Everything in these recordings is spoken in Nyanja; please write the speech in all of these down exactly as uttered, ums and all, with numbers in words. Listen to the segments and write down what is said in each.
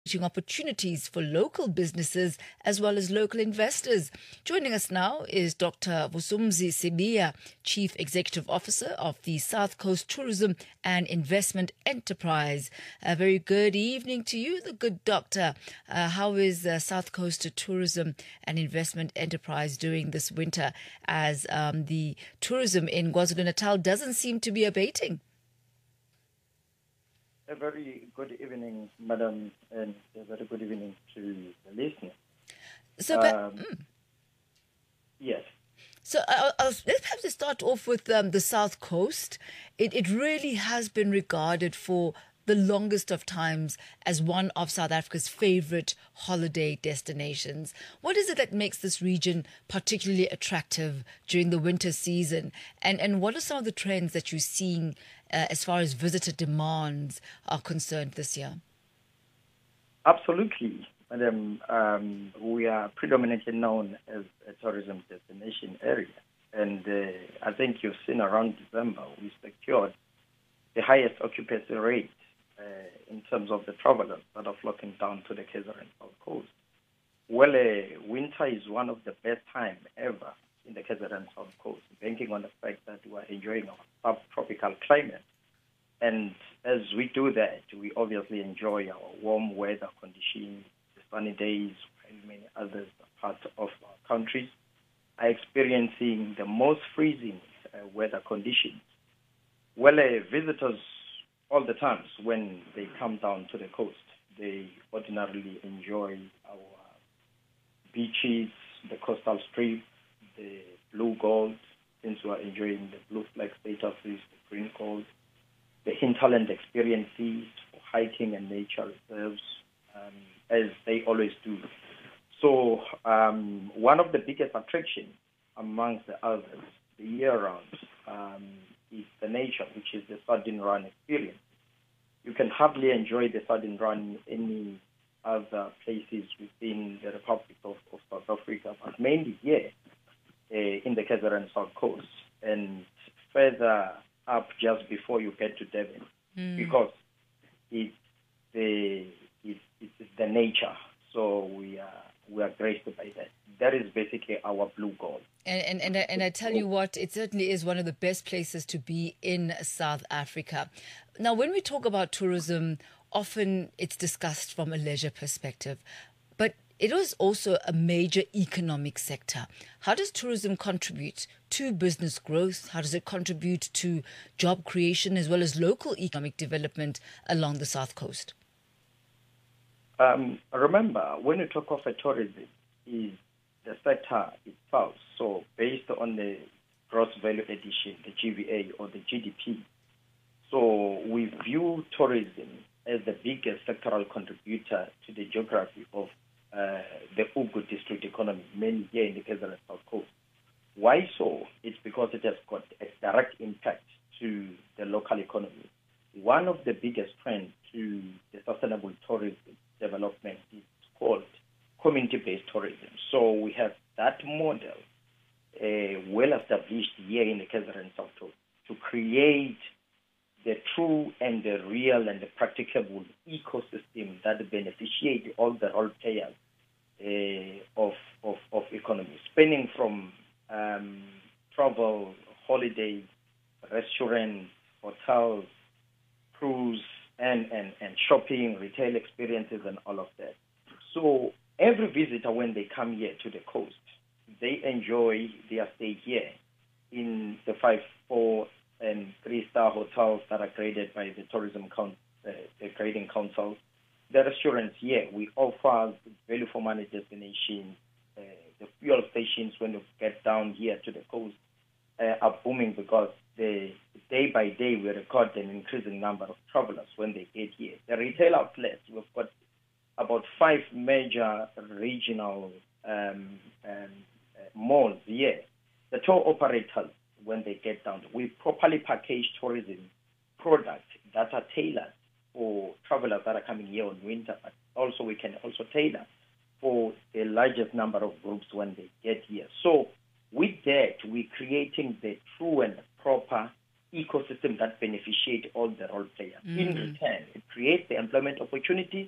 opportunities for local businesses as well as local investors. Joining us now is Doctor Vusumuzi Sibiya, Chief Executive Officer of the South Coast Tourism and Investment Enterprise. A very good evening to you, the good doctor. Uh, how is uh, South Coast Tourism and Investment Enterprise doing this winter as um, the tourism in KwaZulu-Natal doesn't seem to be abating? A very good evening, madam, and a very good evening to the listeners. So, um, but, mm. Yes. So uh, uh, let's perhaps start off with um, the South Coast. It, it really has been regarded for the longest of times as one of South Africa's favorite holiday destinations. What is it that makes this region particularly attractive during the winter season? And, and what are some of the trends that you're seeing uh, as far as visitor demands are concerned this year? Absolutely, madam. Um, we are predominantly known as a tourism destination area. And uh, I think you've seen around December, we secured the highest occupancy rate Uh, in terms of the travelers that are flocking down to the K Z N South Coast. Well, uh, winter is one of the best time ever in the K Z N South Coast, banking on the fact that we are enjoying our subtropical climate. And as we do that, we obviously enjoy our warm weather conditions, the sunny days, while many other parts of our countries are experiencing the most freezing uh, weather conditions. Well, uh, visitors all the times when they come down to the coast, they ordinarily enjoy our beaches, the coastal strip, the blue gold, since we are enjoying the blue flag statuses, the green gold, the hinterland experiences for hiking and nature reserves, um, as they always do. So um, one of the biggest attractions amongst the others, the year-round, um, is the nature, which is the sardine run experience. You can hardly enjoy the sardine run in any other places within the Republic of, of South Africa, but mainly here uh, in the K Z N South Coast and further up just before you get to Durban, mm. because it's the it's, it's the nature. So we are we are graced by that. That is basically our blue goal. And, and, and, I, and I tell you what, it certainly is one of the best places to be in South Africa. Now, when we talk about tourism, often it's discussed from a leisure perspective, but it is also a major economic sector. How does tourism contribute to business growth? How does it contribute to job creation as well as local economic development along the South Coast? Um, remember, when you talk of a tourism, is the sector itself. So based on the gross value addition, the G V A or the G D P. So we view tourism as the biggest sectoral contributor to the geography of uh, the Ugu district economy, mainly here in the K Z N South Coast. Why so? It's because it has got a direct impact to the local economy. One of the biggest trends to the sustainable tourism development is called community-based tourism. So we have that model uh, well established here in the K Z N South Coast to create the true and the real and the practicable ecosystem that beneficiate all the role players uh, of, of, of economy, spanning from um, travel, holidays, restaurants, hotels, cruise, and, and, and shopping, retail experiences, and all of that. So every visitor, when they come here to the coast, they enjoy their stay here in the five, four, and three-star hotels that are graded by the Tourism Council, uh, the Grading Council. The restaurants here, we offer value for money destinations. Uh, the fuel stations, when you get down here to the coast, uh, are booming because the day by day we record an increasing number of travelers when they get here. The retail outlets, we've got about five major regional um, um, uh, malls here. The tour operators, when they get down, we properly package tourism products that are tailored for travelers that are coming here on winter, but also we can also tailor for the largest number of groups when they get here. So with that, we're creating the true and proper ecosystem that beneficiate all the role players. Mm-hmm. In return, it creates the employment opportunities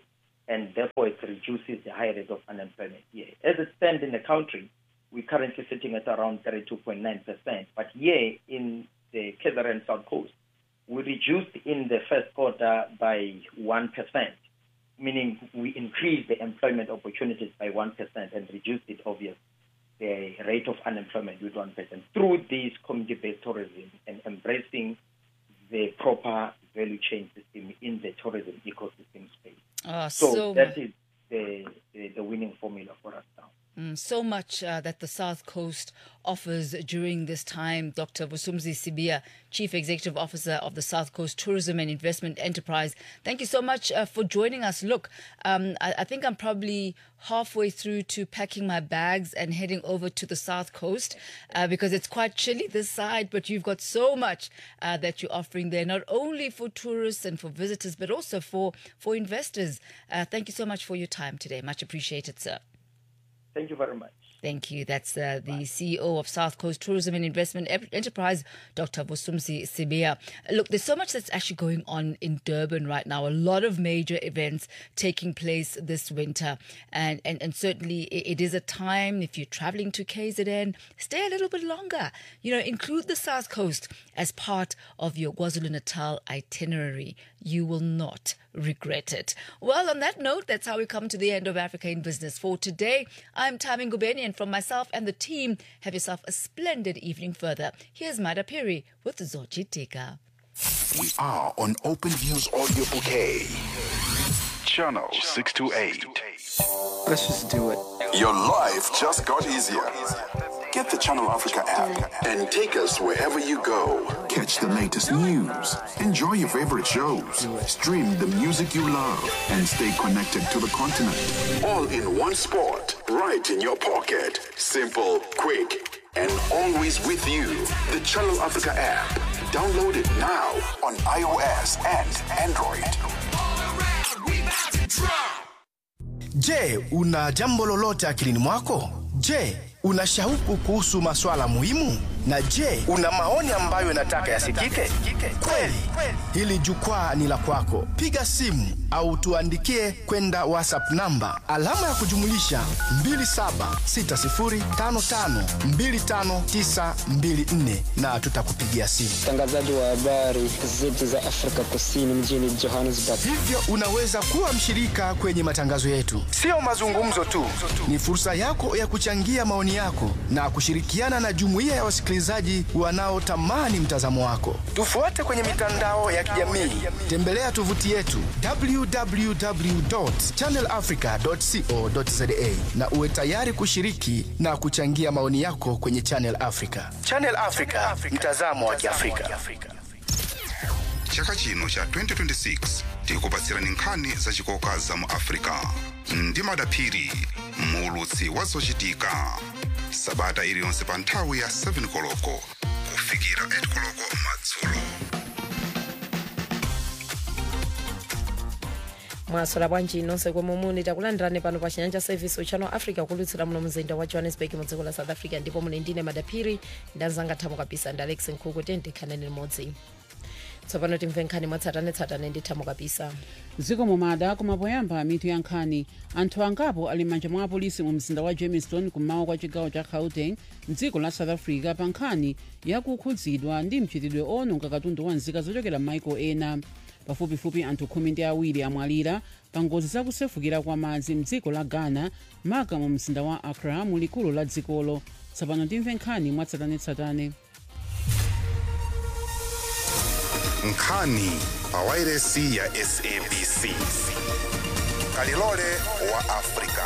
and therefore it reduces the high rate of unemployment here. As it stands in the country, we're currently sitting at around thirty-two point nine percent. But here in the K Z N South Coast, we reduced in the first quarter by one percent, meaning we increased the employment opportunities by one percent and reduced it, obviously, the rate of unemployment with one percent through this community-based tourism and embracing the proper value chain system in the tourism ecosystem space. Oh, so, so that is the, the, the winning formula for us now. Mm, so much uh, that the South Coast offers during this time. Doctor Vusumuzi Sibiya, Chief Executive Officer of the South Coast Tourism and Investment Enterprise. Thank you so much uh, for joining us. Look, um, I, I think I'm probably halfway through to packing my bags and heading over to the South Coast uh, because it's quite chilly this side, but you've got so much uh, that you're offering there, not only for tourists and for visitors, but also for, for investors. Uh, thank you so much for your time today. Much appreciated, sir. Thank you very much. Thank you. That's uh, the C E O of South Coast Tourism and Investment Enterprise, Doctor Vusumuzi Sibiya. Look, there's so much that's actually going on in Durban right now. A lot of major events taking place this winter. And, and, and certainly it is a time, if you're traveling to K Z N, stay a little bit longer. You know, include the South Coast as part of your KwaZulu-Natal itinerary. You will not regret it. Well, on that note, that's how we come to the end of Africa in Business for today. I'm Tami Ngubeni, and from myself and the team, have yourself a splendid evening further. Here's Mada Piri with Zochi Tika. We are on Open Views Audio Bouquet. Channel six two eight. Let's just do it. Your life just got easier. Get the Channel Africa app and take us wherever you go. Catch the latest news, enjoy your favorite shows, stream the music you love, and stay connected to the continent. All in one spot, right in your pocket. Simple, quick, and always with you. The Channel Africa app. Download it now on iOS and Android. Je, una jambo lolote akilini mwako? Je, una shauku kuhusu masuala muhimu? Na je, una maoni ambayo unataka yasikike? Kweli, hili jukwaa ni la kwako. Piga simu au tuandikie kwenda WhatsApp namba alama ya kujumulisha mbili saba sita sifuri tano tano mbili tano tisa mbili nne na tutakupigia simu. Mtangazaji wa habari zetu za Afrika Kusini mjini Johannesburg. Hivyo unaweza kuwa mshirika kwenye matangazo yetu. Sio mazungumzo tu, ni fursa yako ya kuchangia maoni yako na kushirikiana na jumuiya ya wasikilizaji wanaotamani mtazamo wako. Tufuate kwenye mitandao ya kijamii. Tembelea tovuti yetu w w w dot channel africa dot co dot za na uwe tayari kushiriki na kuchangia maoni yako kwenye Channel Africa. Channel Africa, mtazamo wa Kiafrika. Chaka chino cha twenty twenty-six tikupatsira nkhani za chikoka za mu Africa. Ndi Mada Piri, mulutsi wa zochitika. Sabata iliyonse pa nthawi ya seven koloko kufikira eight koloko madzulo. Mwasola bwanji nonse kwemumuni takulandirani pano pa Chinyanja Service Channel Africa kulutsira muno mzinda wa Johannesburg mu dziko la South Africa, ndipo muli ndine Mada Piri ndanzanga thamo kabisa ndi Alex Nkhuku tendikhaneni limodzi. Tsopano timve nkhani mwatsatanetsatane ndi thamo kabisa. Ziko mumada kumapoyamba mitu ya nkhani. Anthu angapo ali manja mwa polisi mu mzinda wa Jamestown kumawa kwa chigawo cha Gauteng mdziko la South Africa pa nkhani yakukhudzidwa ndi mchitidwe ononga katundu wa nzika zochokera m'maiko ena. Pafupifupi anthu khumi ndi awiri amwalira pa ngozi zakusefukira kwa madzi mdziko la Ghana maka mu mzinda wa Accra mu likulu la dzikolo. Tsopano timve nkhani mwatsatanetsatane. Nkhani pa wairesi ya S A B C. Kalilole wa Afrika.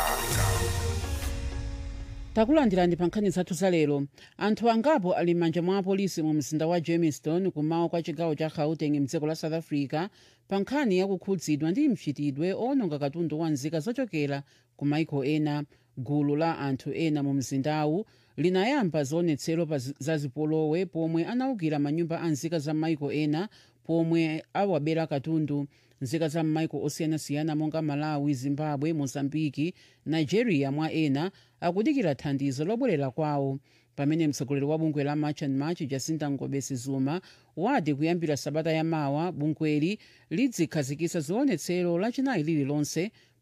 Takulandirani pa nkhani zathu za lero. Anthu angapo ali manja mwa polisi mu mzinda wa Jamestown kumawa kwa chigawo cha Gauteng mdziko la South Africa pa nkhani yakukhudzidwa ndi mchitidwe ononga katundu wa nzika zochokera ku maiko ena. Gulu la anthu ena mu mzindawu linayamba zionetsero pa zazipolowe pomwe anaukira manyumba a nzika za maiko ena pomwe awabera katundu. Nzika za maiko osiyanasiyana monga Malawi, Zimbabwe, Mozambiki, Nigeria mwa ena akudikira thandizo lobwerera kwawo. Pamene mtsogoleri wa bungwe la March and March Jacinta Ngobese Zuma wati kuyambira sabata ya mawa bungweli lidzikhazikitsa zionetsero lachinayi lililonse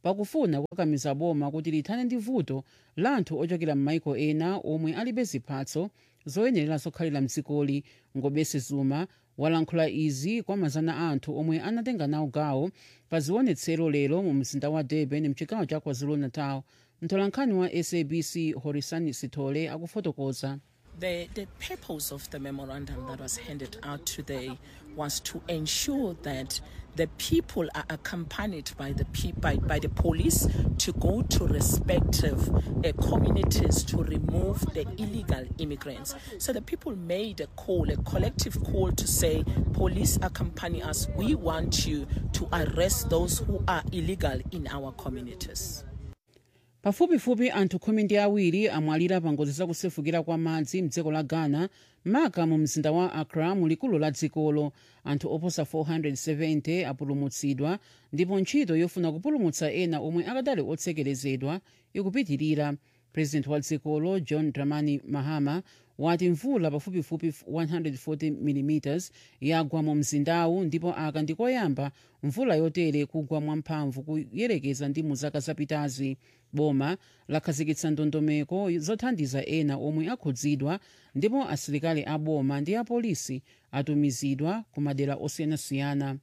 pakufuna kukakamiza boma kuti lithane ndi vuto la anthu ochokera m'maiko ena omwe alibe ziphatso zoyenerera zokhalira mdzikoli. Ngobese Zuma walankhula izi kwa mazana anthu omwe anatenga nawo gawo pa zionetsero lero mu mzinda wa Durban mchigawo cha KwaZulu-Natal. Mtolankhani wa S A B C Horisani Sithole akufotokoza. The, the purpose of the memorandum that was handed out today was to ensure that the people are accompanied by the pe- by, by the police to go to respective uh, communities to remove the illegal immigrants. So the people made a call, a collective call to say, police accompany us. We want you to arrest those who are illegal in our communities. Pafupifupi anthu khumi ndi awiri amwalira pa ngozi zakusefukira kwa madzi mdziko la Ghana maka mu mzinda wa Accra mu likulu la dzikolo. Anthu oposa four hundred seventy apulumutsidwa ndipo ntchito yofuna kupulumutsa ena omwe akadali otsekerezedwa ikupitirira. President wa dzikolo John Dramani Mahama wati mvula pafupifupi one hundred forty millimeters yagwa mu mzindawu ndipo aka ndikoyamba mvula yotere kugwa mwamphamvu kuyerekeza ndi mu zaka zapitazi. Boma lakhazikitsa ndondomeko zothandiza ena omwe akhudzidwa ndipo asilikali a boma ndi apolisi atumizidwa ku madera osiyanasiyana.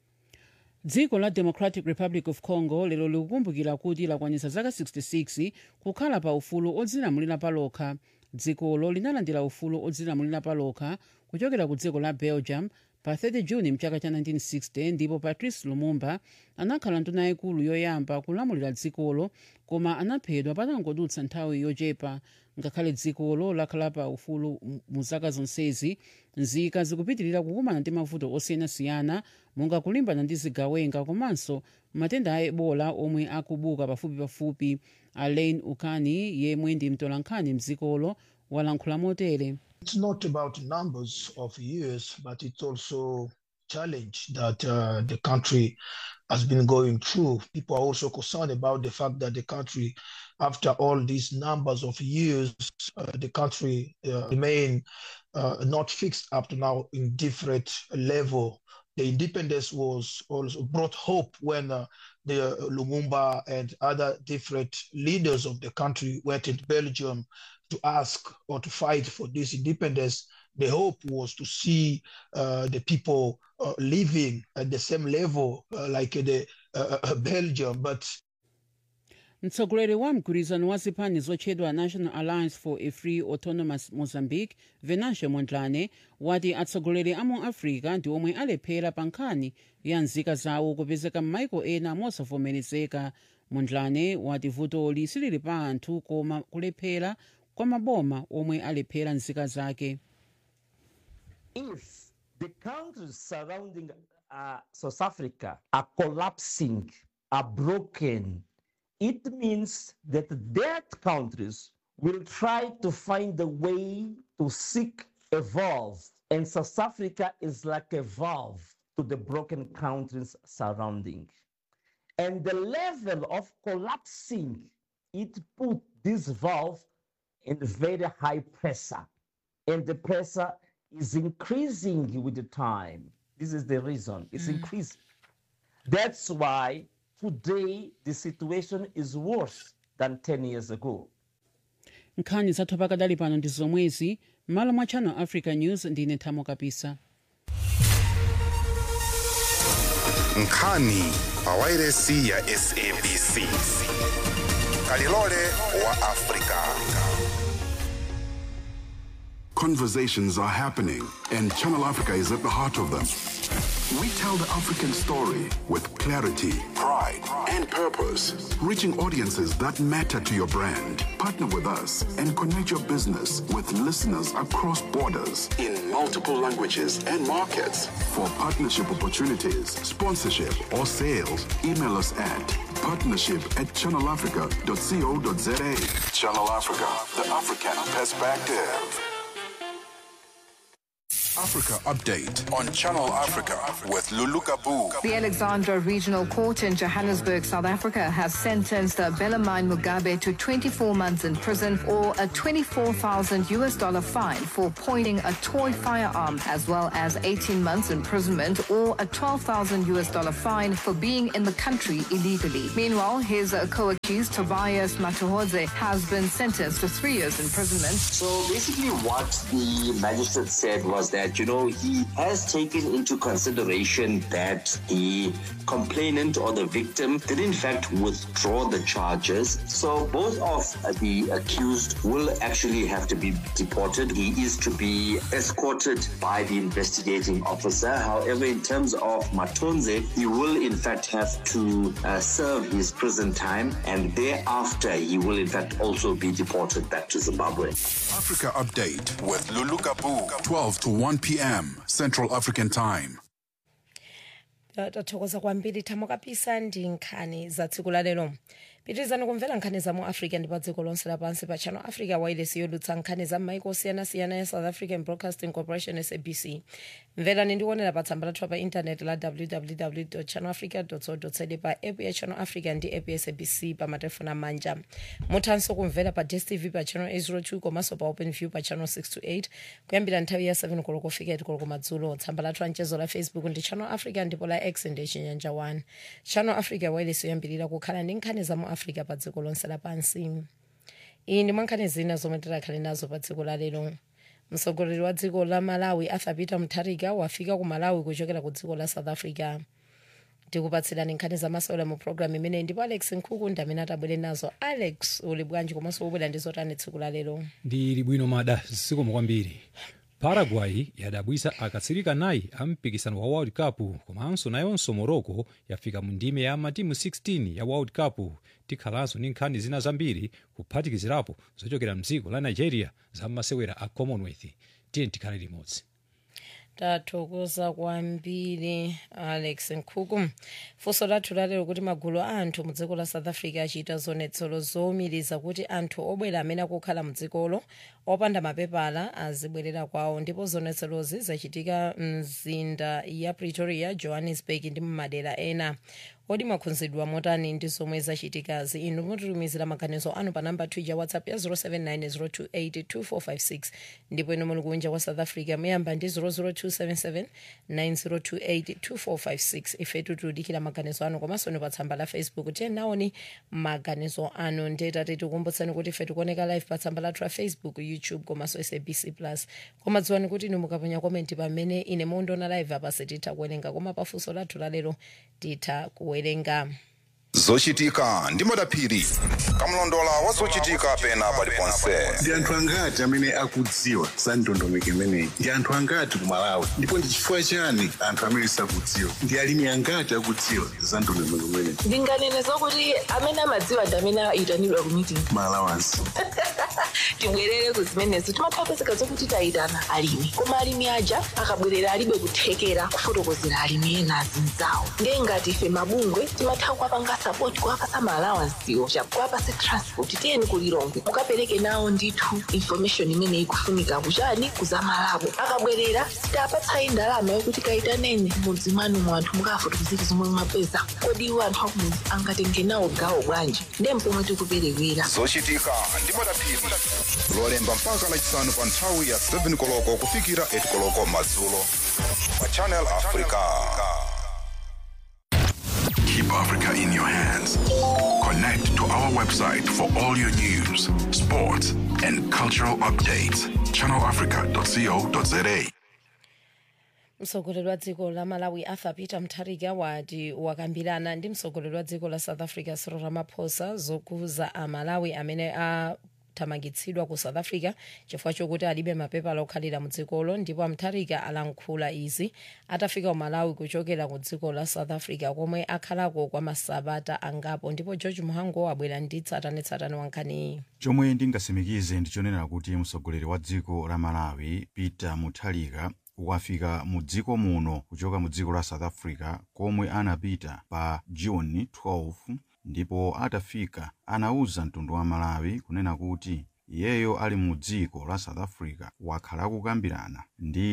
Dziko la Democratic Republic of Congo lero likukumbukira kuti lakwanitsa zaka sixty-six kukhala pa ufulu odzilamulira palokha. Dzikolo linalandira ufulu odzilamulira palokha kuchokera ku dziko la Belgium pa thirty June mchaka cha nineteen sixty ndipo Patrice Lumumba anakhala nduna yayikulu yoyamba kulamulira dzikolo koma anaphedwa patangodutsa nthawi yochepa. Ngakhale dzikolo lakhala pa ufulu mu zaka zonsezi, nzika zikupitirira kukumana ndi mavuto osiyanasiyana monga kulimbana ndi zigawenga komanso matenda a Ebola omwe akubuka pafupipafupi. Alain Ukani yemwe ndi mtolankhani mdzikolo walankhula motere. It's not about numbers of years, but it's also challenge that uh, the country has been going through. People are also concerned about the fact that the country, after all these numbers of years, uh, the country uh, remain uh, not fixed up to now in different level. The independence was also brought hope when uh, the uh, Lumumba and other different leaders of the country went to Belgium to ask or to fight for this independence. The hope was to see uh, the people uh, living at the same level uh, like the uh, uh, Belgium, but mtsogoleri wa mgwirizano wa zipani zotchedwa National Alliance for a Free Autonomous Mozambique Venancio Mondlane wati atsogoleri a mu Africa ndi omwe alephera pa nkhani ya nzika zawo kupezeka m'maiko ena mosavomerezeka. Mondlane wati vutoli silili pa anthu koma kulephera kwa maboma omwe alephera nzika zake. If the countries surrounding uh, South Africa are collapsing, are broken, it means that that countries will try to find a way to seek a valve. And South Africa is like a valve to the broken countries surrounding. And the level of collapsing, it put this valve in very high pressure. And the pressure is increasing with the time. This is the reason. It's mm. increasing. That's why today the situation is worse than ten years ago. Nkhani zathu pakadali pano ndi zomwezi malo mwa Channel Africa News ndine Thamo Kapisa. Nkhani pawairesi ya S A B C. Kalilole wa Afrika. Conversations are happening, and Channel Africa is at the heart of them. We tell the African story with clarity, pride, and purpose, reaching audiences that matter to your brand. Partner with us and connect your business with listeners across borders in multiple languages and markets. For partnership opportunities, sponsorship, or sales, email us at partnership at channel africa dot co dot za. Channel Africa, the African perspective. Africa Update on Channel Africa with Lulu Kabu. The Alexandra Regional Court in Johannesburg, South Africa, has sentenced Bellarmine Mugabe to twenty-four months in prison or a twenty-four thousand U S dollar fine for pointing a toy firearm, as well as eighteen months imprisonment or a twelve thousand U S dollar fine for being in the country illegally. Meanwhile, his uh, co-accused Tobias Matuhodze has been sentenced to three years imprisonment. So basically what the magistrate said was that, you know, he has taken into consideration that the complainant or the victim did in fact withdraw the charges. So both of the accused will actually have to be deported. He is to be escorted by the investigating officer. However, in terms of Matonze, he will in fact have to uh, serve his prison time, and thereafter he will in fact also be deported back to Zimbabwe. Africa Update with Lulu Kabu, twelve to one p.m. Central African Time. tathokoza kwambiri thamo kapisa ndi nkhani za tsiku la lero. Pitirizani kumvera nkhani za mu Africa ndi pa dziko lonse lapansi pa Channel Africa wireless yodutsa nkhani za maiko osiyanasiyana ya South African Broadcasting Corporation S A B C. Mverani ndikuonera pa tsamba lathu pa internet la w w w dot channel africa dot co dot za pa app ya Channel Africa ndi app ya S A B C pa matelefoni amanja. Muthanso kumvera pa D S T V pa channel eight oh two komanso pa OpenView pa channel six to eight kuyambira nthawi ya seven koloko kufika eight koloko madzulo. Tsamba lathu anchezo la Facebook ndi Channel Africa ndipo la X ndi Chinyanja one. Channel Africa wireless yoyambirira kukhala ndi nkhani za mu Africa pa dziko lonse lapansi. Iyi ndi mwankhani zina zomwe tikhale nazo pa dziko la lero. Mtsogoleri wa dziko la Malawi Arthur Peter Mutharika wafika ku Malawi kuchokera ku dziko la South Africa. Tikupatsirani nkhani za masewera mu program imene ndipo Alex Nkhuku ndamene atabwere nazo. Alex, uli bwanji komanso ubwera ndi zotani tsiku la lero? Ndili bwino mada, zikomo kwambiri. Paraguay yadabwisa akatsirika nayi a mpikisano wa World Cup, komanso nayonso Morocco yafika mu ndime ya matimu sixteen ya World Cup. Tikhalanso ndi nkhani zina zambiri kuphatikizirapo zochokera mdziko la Nigeria za masewera a Commonwealth. Tiye tikhale limodzi. Tathokoza kwambiri Alex Nkhuku. Funso lathu lalero kuti magulu a anthu mu dziko la South Africa achita zionetsero zowumiriza kuti anthu obwera amene akukhala mu dzikolo opanda mapepala azibwerera kwawo, ndipo zionetserozi zachitika mzinda ya Pretoria, Johannesburg ndi madera ena. Kodi mwakhunzidwa motani ndi zomwe zachitikazi? Inu mutumizira maganizo anu pa namba twitter WhatsApp ya zero seven nine zero two eight two four five six, ndipo inu muli kunja kwa South Africa muyamba ndi zero zero two seven seven nine zero two eight two four five six. Ife tutudikira maganizo anu komanso ni pa tsamba la Facebook tiye naoni maganizo anu. Ndeta tikukumbutsani kuti ife tikuoneka live pa tsamba lathu la Facebook, YouTube komanso S A B C plus. Koma dziwani kuti inu mukaponya komenti pamene ine mundiona live apa sititha kuwerenga, koma pafunso lathu lalero titha kuwerenga. Zochitika ndi Madaphiri. Kamlondola wa zochitika pena paliponse. Ndi anthu angati amene akudziwa za ndondomeko imeneyi? Ndi anthu angati ku Malawi? Ndipo ndi chifukwa chani anthu amene sakudziwa? Ndi alimi angati akudziwa za ndondomeko imeneyi? Ndinganene zokuti amene amadziwa ndi amene ayitanidwa ku meeting. Malawansi. Tibwerere ku zimenezo timathapezeka zokuti tayitana alimi, koma alimi aja akabwerera alibe kuthekera kufotokozera alimi ena azinzawo. Ndiye ngati ife mabungwe timatha kuwapanga support kuwapasa maalawansiwo, kuwapasa transport, tiyeni kulilongwe mukapereke nawo ndithu information imene ikufunika kuchani kuzamalabo. Akabwerera sitapatsa indalama yokuti kayitaneni mudzi mwanu mwanthu mukafotokozera zomwe mwapeza. Kodi iwo anthu akumudzi angatenge nawo gawo bwanji? Ndiye mpomwe tikuperewera. Zochitika ndi Madaphiri. Lolemba mpaka lachisanu pa nthawi ya seven koloko kufikira eight koloko madzulo pa Channel Africa. Keep Africa in your hands. Connect to our website for all your news, sports, and cultural updates. channel africa dot co dot za. Mtsogoleri wa dziko la Malawi Arthur Peter Mutharika wati wakambirana ndi mtsogoleri wa dziko la South Africa Cyril Ramaphosa zokuza a Malawi amene a tamangitsidwa ku South Africa chifukwa chokuti alibe mapepala okhalira mu dzikolo, ndipo Mutharika alankhula izi atafika ku Malawi kuchokera ku dziko la South Africa komwe akhalako kwa masabata angapo. Ndipo George Muhango wabwera ndi tsatanetsatane wankhani. Chomwe ndingasimikize ndichonera kuti mtsogoleri wa dziko la Malawi Peter Mutharika wafika mu dziko muno kuchoka mu dziko la South Africa komwe anapita pa June twelfth, ndipo atafika anauza mtundu wa Malawi kunena kuti iyeyo ali mu dziko la South Africa wakhala kukambirana ndi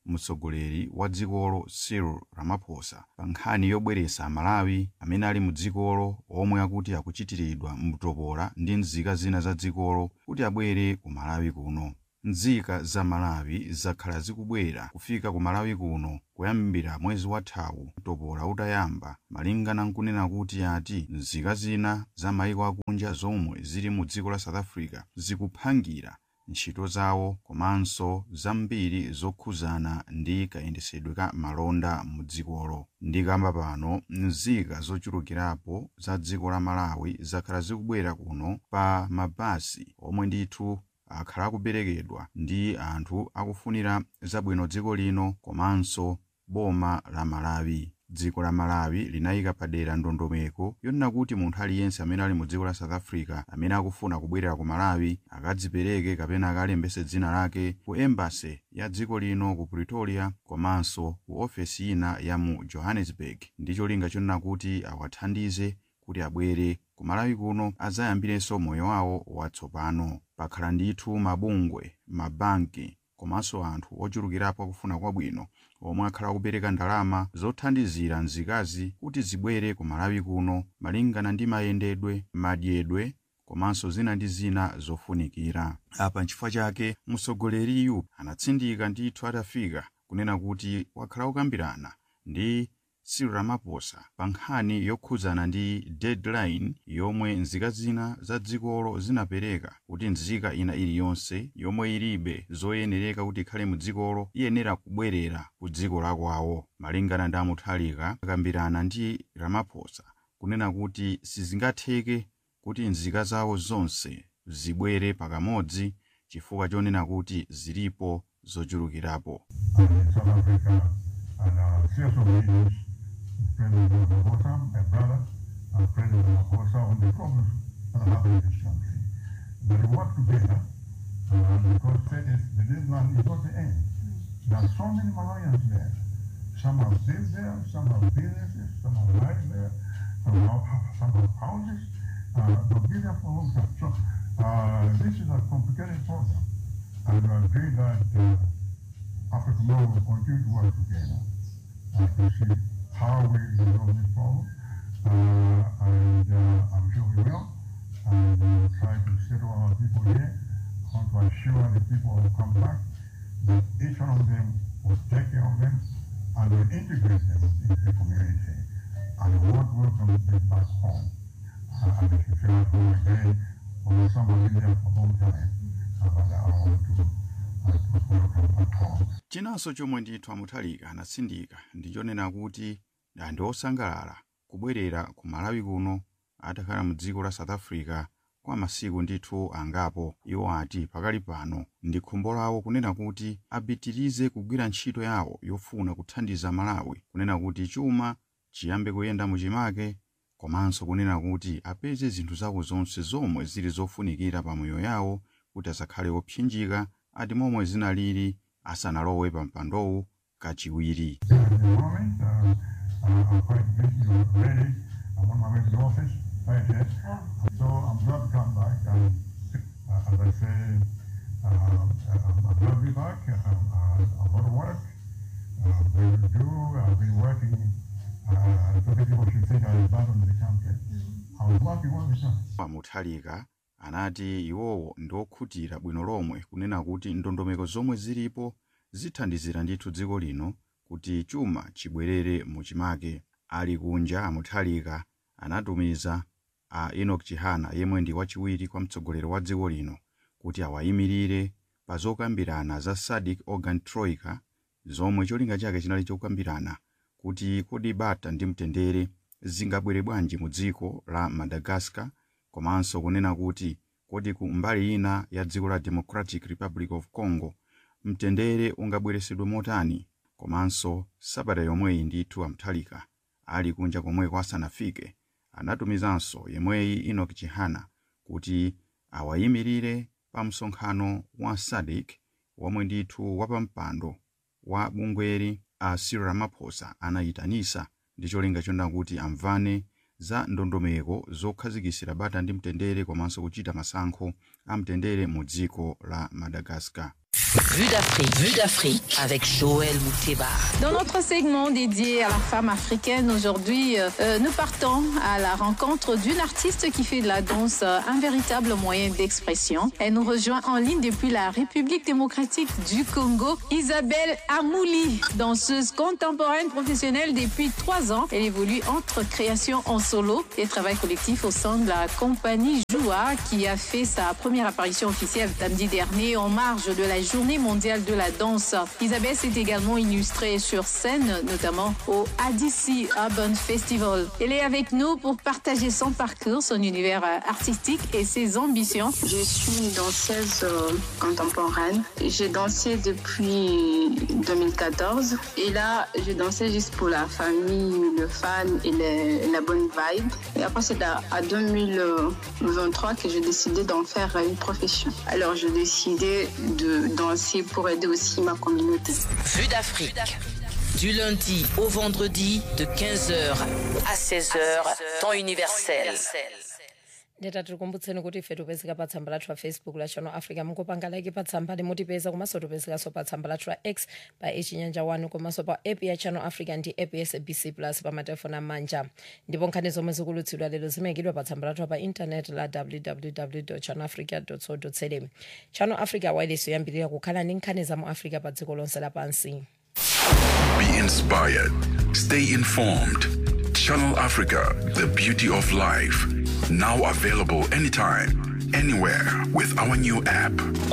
mtsogoleri wa dzikolo Cyril Ramaphosa pa nkhani yobweretsa Malawi amene ali mu dzikolo omwe akuti akuchitiridwa mtopola ndi nzika zina za dzikolo kuti abwere ku Malawi kuno. Nzika za Malawi zakhala zikubwera kufika ku Malawi kuno kuyambira mwezi wathawu mtopola utayamba, malingana nkunena kuti ati nzika zina za mayiko akunja zomwe zili mu dziko la South Africa zikuphangira ntchito zawo komanso zambiri zokhuzana ndi kayendesedwe ka malonda mu dzikolo. Ndikamba pano nzika zochulukirapo za dziko la Malawi zakhala zikubwera kuno pa mabasi omwe ndithu akhala kuperekedwa ndi anthu akufunira zabwino dziko lino komanso boma la Malawi. Dziko la Malawi linayika padera ndondomeko yonena kuti munthu aliyense amene ali mu dziko la South Africa amene akufuna kubwerera ku Malawi akadzipereke kapena akalembese dzina lake ku embassy ya dziko lino ku Pretoria komanso ku ofesi ina ya mu Johannesburg, ndi cholinga chonena kuti awathandize kuti abwere ku Malawi kuno azayambirenso moyo wawo watsopano. Pakhala ndithu mabungwe, mabanki komanso anthu ochulukirapo akufuna kwabwino omwe akhala kupereka ndalama zothandizira nzikazi kuti zibwere ku Malawi kuno malingana ndi mayendedwe, madyedwe komanso zina ndi zina zofunikira. Apa nchifukwa chake mtsogoleriyu anatsindika ndithu atafika kunena kuti wakhala ukambirana ndi Cyril Ramaphosa pa nkhani yokhuzana ndi deadline yomwe nzika zina za dzikolo zinapereka kuti nzika ina iliyonse yomwe ilibe zoyenereka kuti ikhale mu dzikolo iyenera kubwerera ku dziko la kwawo. Malingana ndi Mutharika akambirana ndi Ramaphosa kunena kuti sizingatheke kuti nzika zawo zonse zibwere pakamodzi chifukwa chonena kuti zilipo zochulukirapo. President Ramaphosa, my brother, uh, President Ramaphosa, on the problems that are happening in this country. But we work together uh, because that is, the deadline is not the end. There are so many Malawians there. Some have lived there, some have businesses, some have lives there, some have, some have houses. Uh, they've been there for a long time. So uh, this is a complicated program. And we agree that uh, Africa will continue to work together uh, to see how we resolve this problem, uh, and uh, I'm sure we will, and we will try to settle our people here. I want to assure the people who come back that each one of them will take care of them and will integrate them into the community and will welcome them back home. Uh, and if you feel at home again, although some have been there for a long time, uh, but I want to, uh, to welcome back home. Chinanso chomwe ndithu Mutharika anatsindika ndichonena kuti ndi osangalala kubwerera ku Malawi kuno atakhala mu dziko la South Africa kwa masiku ndithu angapo. Iwo ati pakali pano ndi khumbo lawo kunena kuti apitirize kugwira ntchito yawo yofuna kuthandiza Malawi kunena kuti chuma chiyambe kuyenda muchimake komanso kunena kuti apeze zinthu zawo zonse zomwe zili zofunikira pa moyo yawo kuti asakhale opsinjika ati momwe zinalili asanalowe pa mpandowu kachiwiri. I'm quite busy already. I'm on my way to the office right here. So I'm glad to come back. And uh, as I say, uh, I'm glad to be back. Um, uh, a lot of work. Uh, we will do. I've been working. Uh, I don't think people should think I abandoned the country. I was working all the time. Mutharika anati iwowo ndi okhutira bwino lomwe kunena kuti ndondomeko zomwe zilipo zithandizira ndithu dziko lino kuti chuma chibwerere muchimake. Ali kunja Mutharika anatumiza a Enoch Chihana yemwe ndi wachiwiri kwa mtsogoleri wa dziko lino kuti awayimirire pa zokambirana za S A D C Organ Troika zomwe cholinga chake chinali chokambirana kuti kodi bata ndi mtendere zingabwere bwanji mu dziko la Madagascar komanso kunena kuti kodi ku mbali ina ya dziko la Democratic Republic of Congo mtendere ungabweresedwe motani. Komanso sabata yomweyi ndithu Mutharika ali kunja komweko asanafike anatumizanso yemweyi Enoch Chihana kuti awayimirire pa msonkhano wa S A D C womwe ndithu wapampando wa bungweri a Cyril Ramaphosa anayitanisa ndi cholinga chonena kuti amvane za ndondomeko zokhazikitsira bata ndi mtendere komanso kuchita masankho a mtendere mu dziko la Madagascar. Vue d'Afrique. Vue d'Afrique avec Joël Mouteba. Dans notre segment dédié à la femme africaine, aujourd'hui, euh, nous partons à la rencontre d'une artiste qui fait de la danse euh, un véritable moyen d'expression. Elle nous rejoint en ligne depuis la République démocratique du Congo, Isabelle Amouli, danseuse contemporaine professionnelle depuis trois ans. Elle évolue entre création en solo et travail collectif au sein de la compagnie Joua, qui a fait sa première apparition officielle samedi dernier en marge de la Journée mondiale de la danse. Isabelle s'est également illustrée sur scène, notamment au A D C Urban Festival. Elle est avec nous pour partager son parcours, son univers artistique et ses ambitions. Je suis une danseuse euh, contemporaine. J'ai dansé depuis deux mille quatorze et là, je dansais juste pour la famille, le fan et les, la bonne vibe. Et après, c'est à, à deux mille vingt-trois que j'ai décidé d'en faire une profession. Alors, j'ai décidé de danser pour aider aussi ma communauté. Vue d'Afrique. Du lundi au vendredi de quinze heures à seize heures, temps universel. Ndeta tirikumbutseni kuti ife topezeka pa tsamba lathu la Facebook la Channel Africa, mukupanga like pa tsamba limutipeza, komanso topezeka pa tsamba lathu la X pa Chinyanja one, komanso pa app ya Channel Africa ndi app ya S A B C Plus pa matelefoni amanja. Ndipo nkhani zomwe zikulutsidwa lero zimayikidwa pa tsamba lathu pa internet la w w w dot channel africa dot co dot za. Channel Africa wireless yoyambirira kukhala ndi nkhani za mu Africa pa dziko lonse lapansi. Be inspired. Stay informed. Channel Africa, the beauty of life. Now available anytime, anywhere with our new app.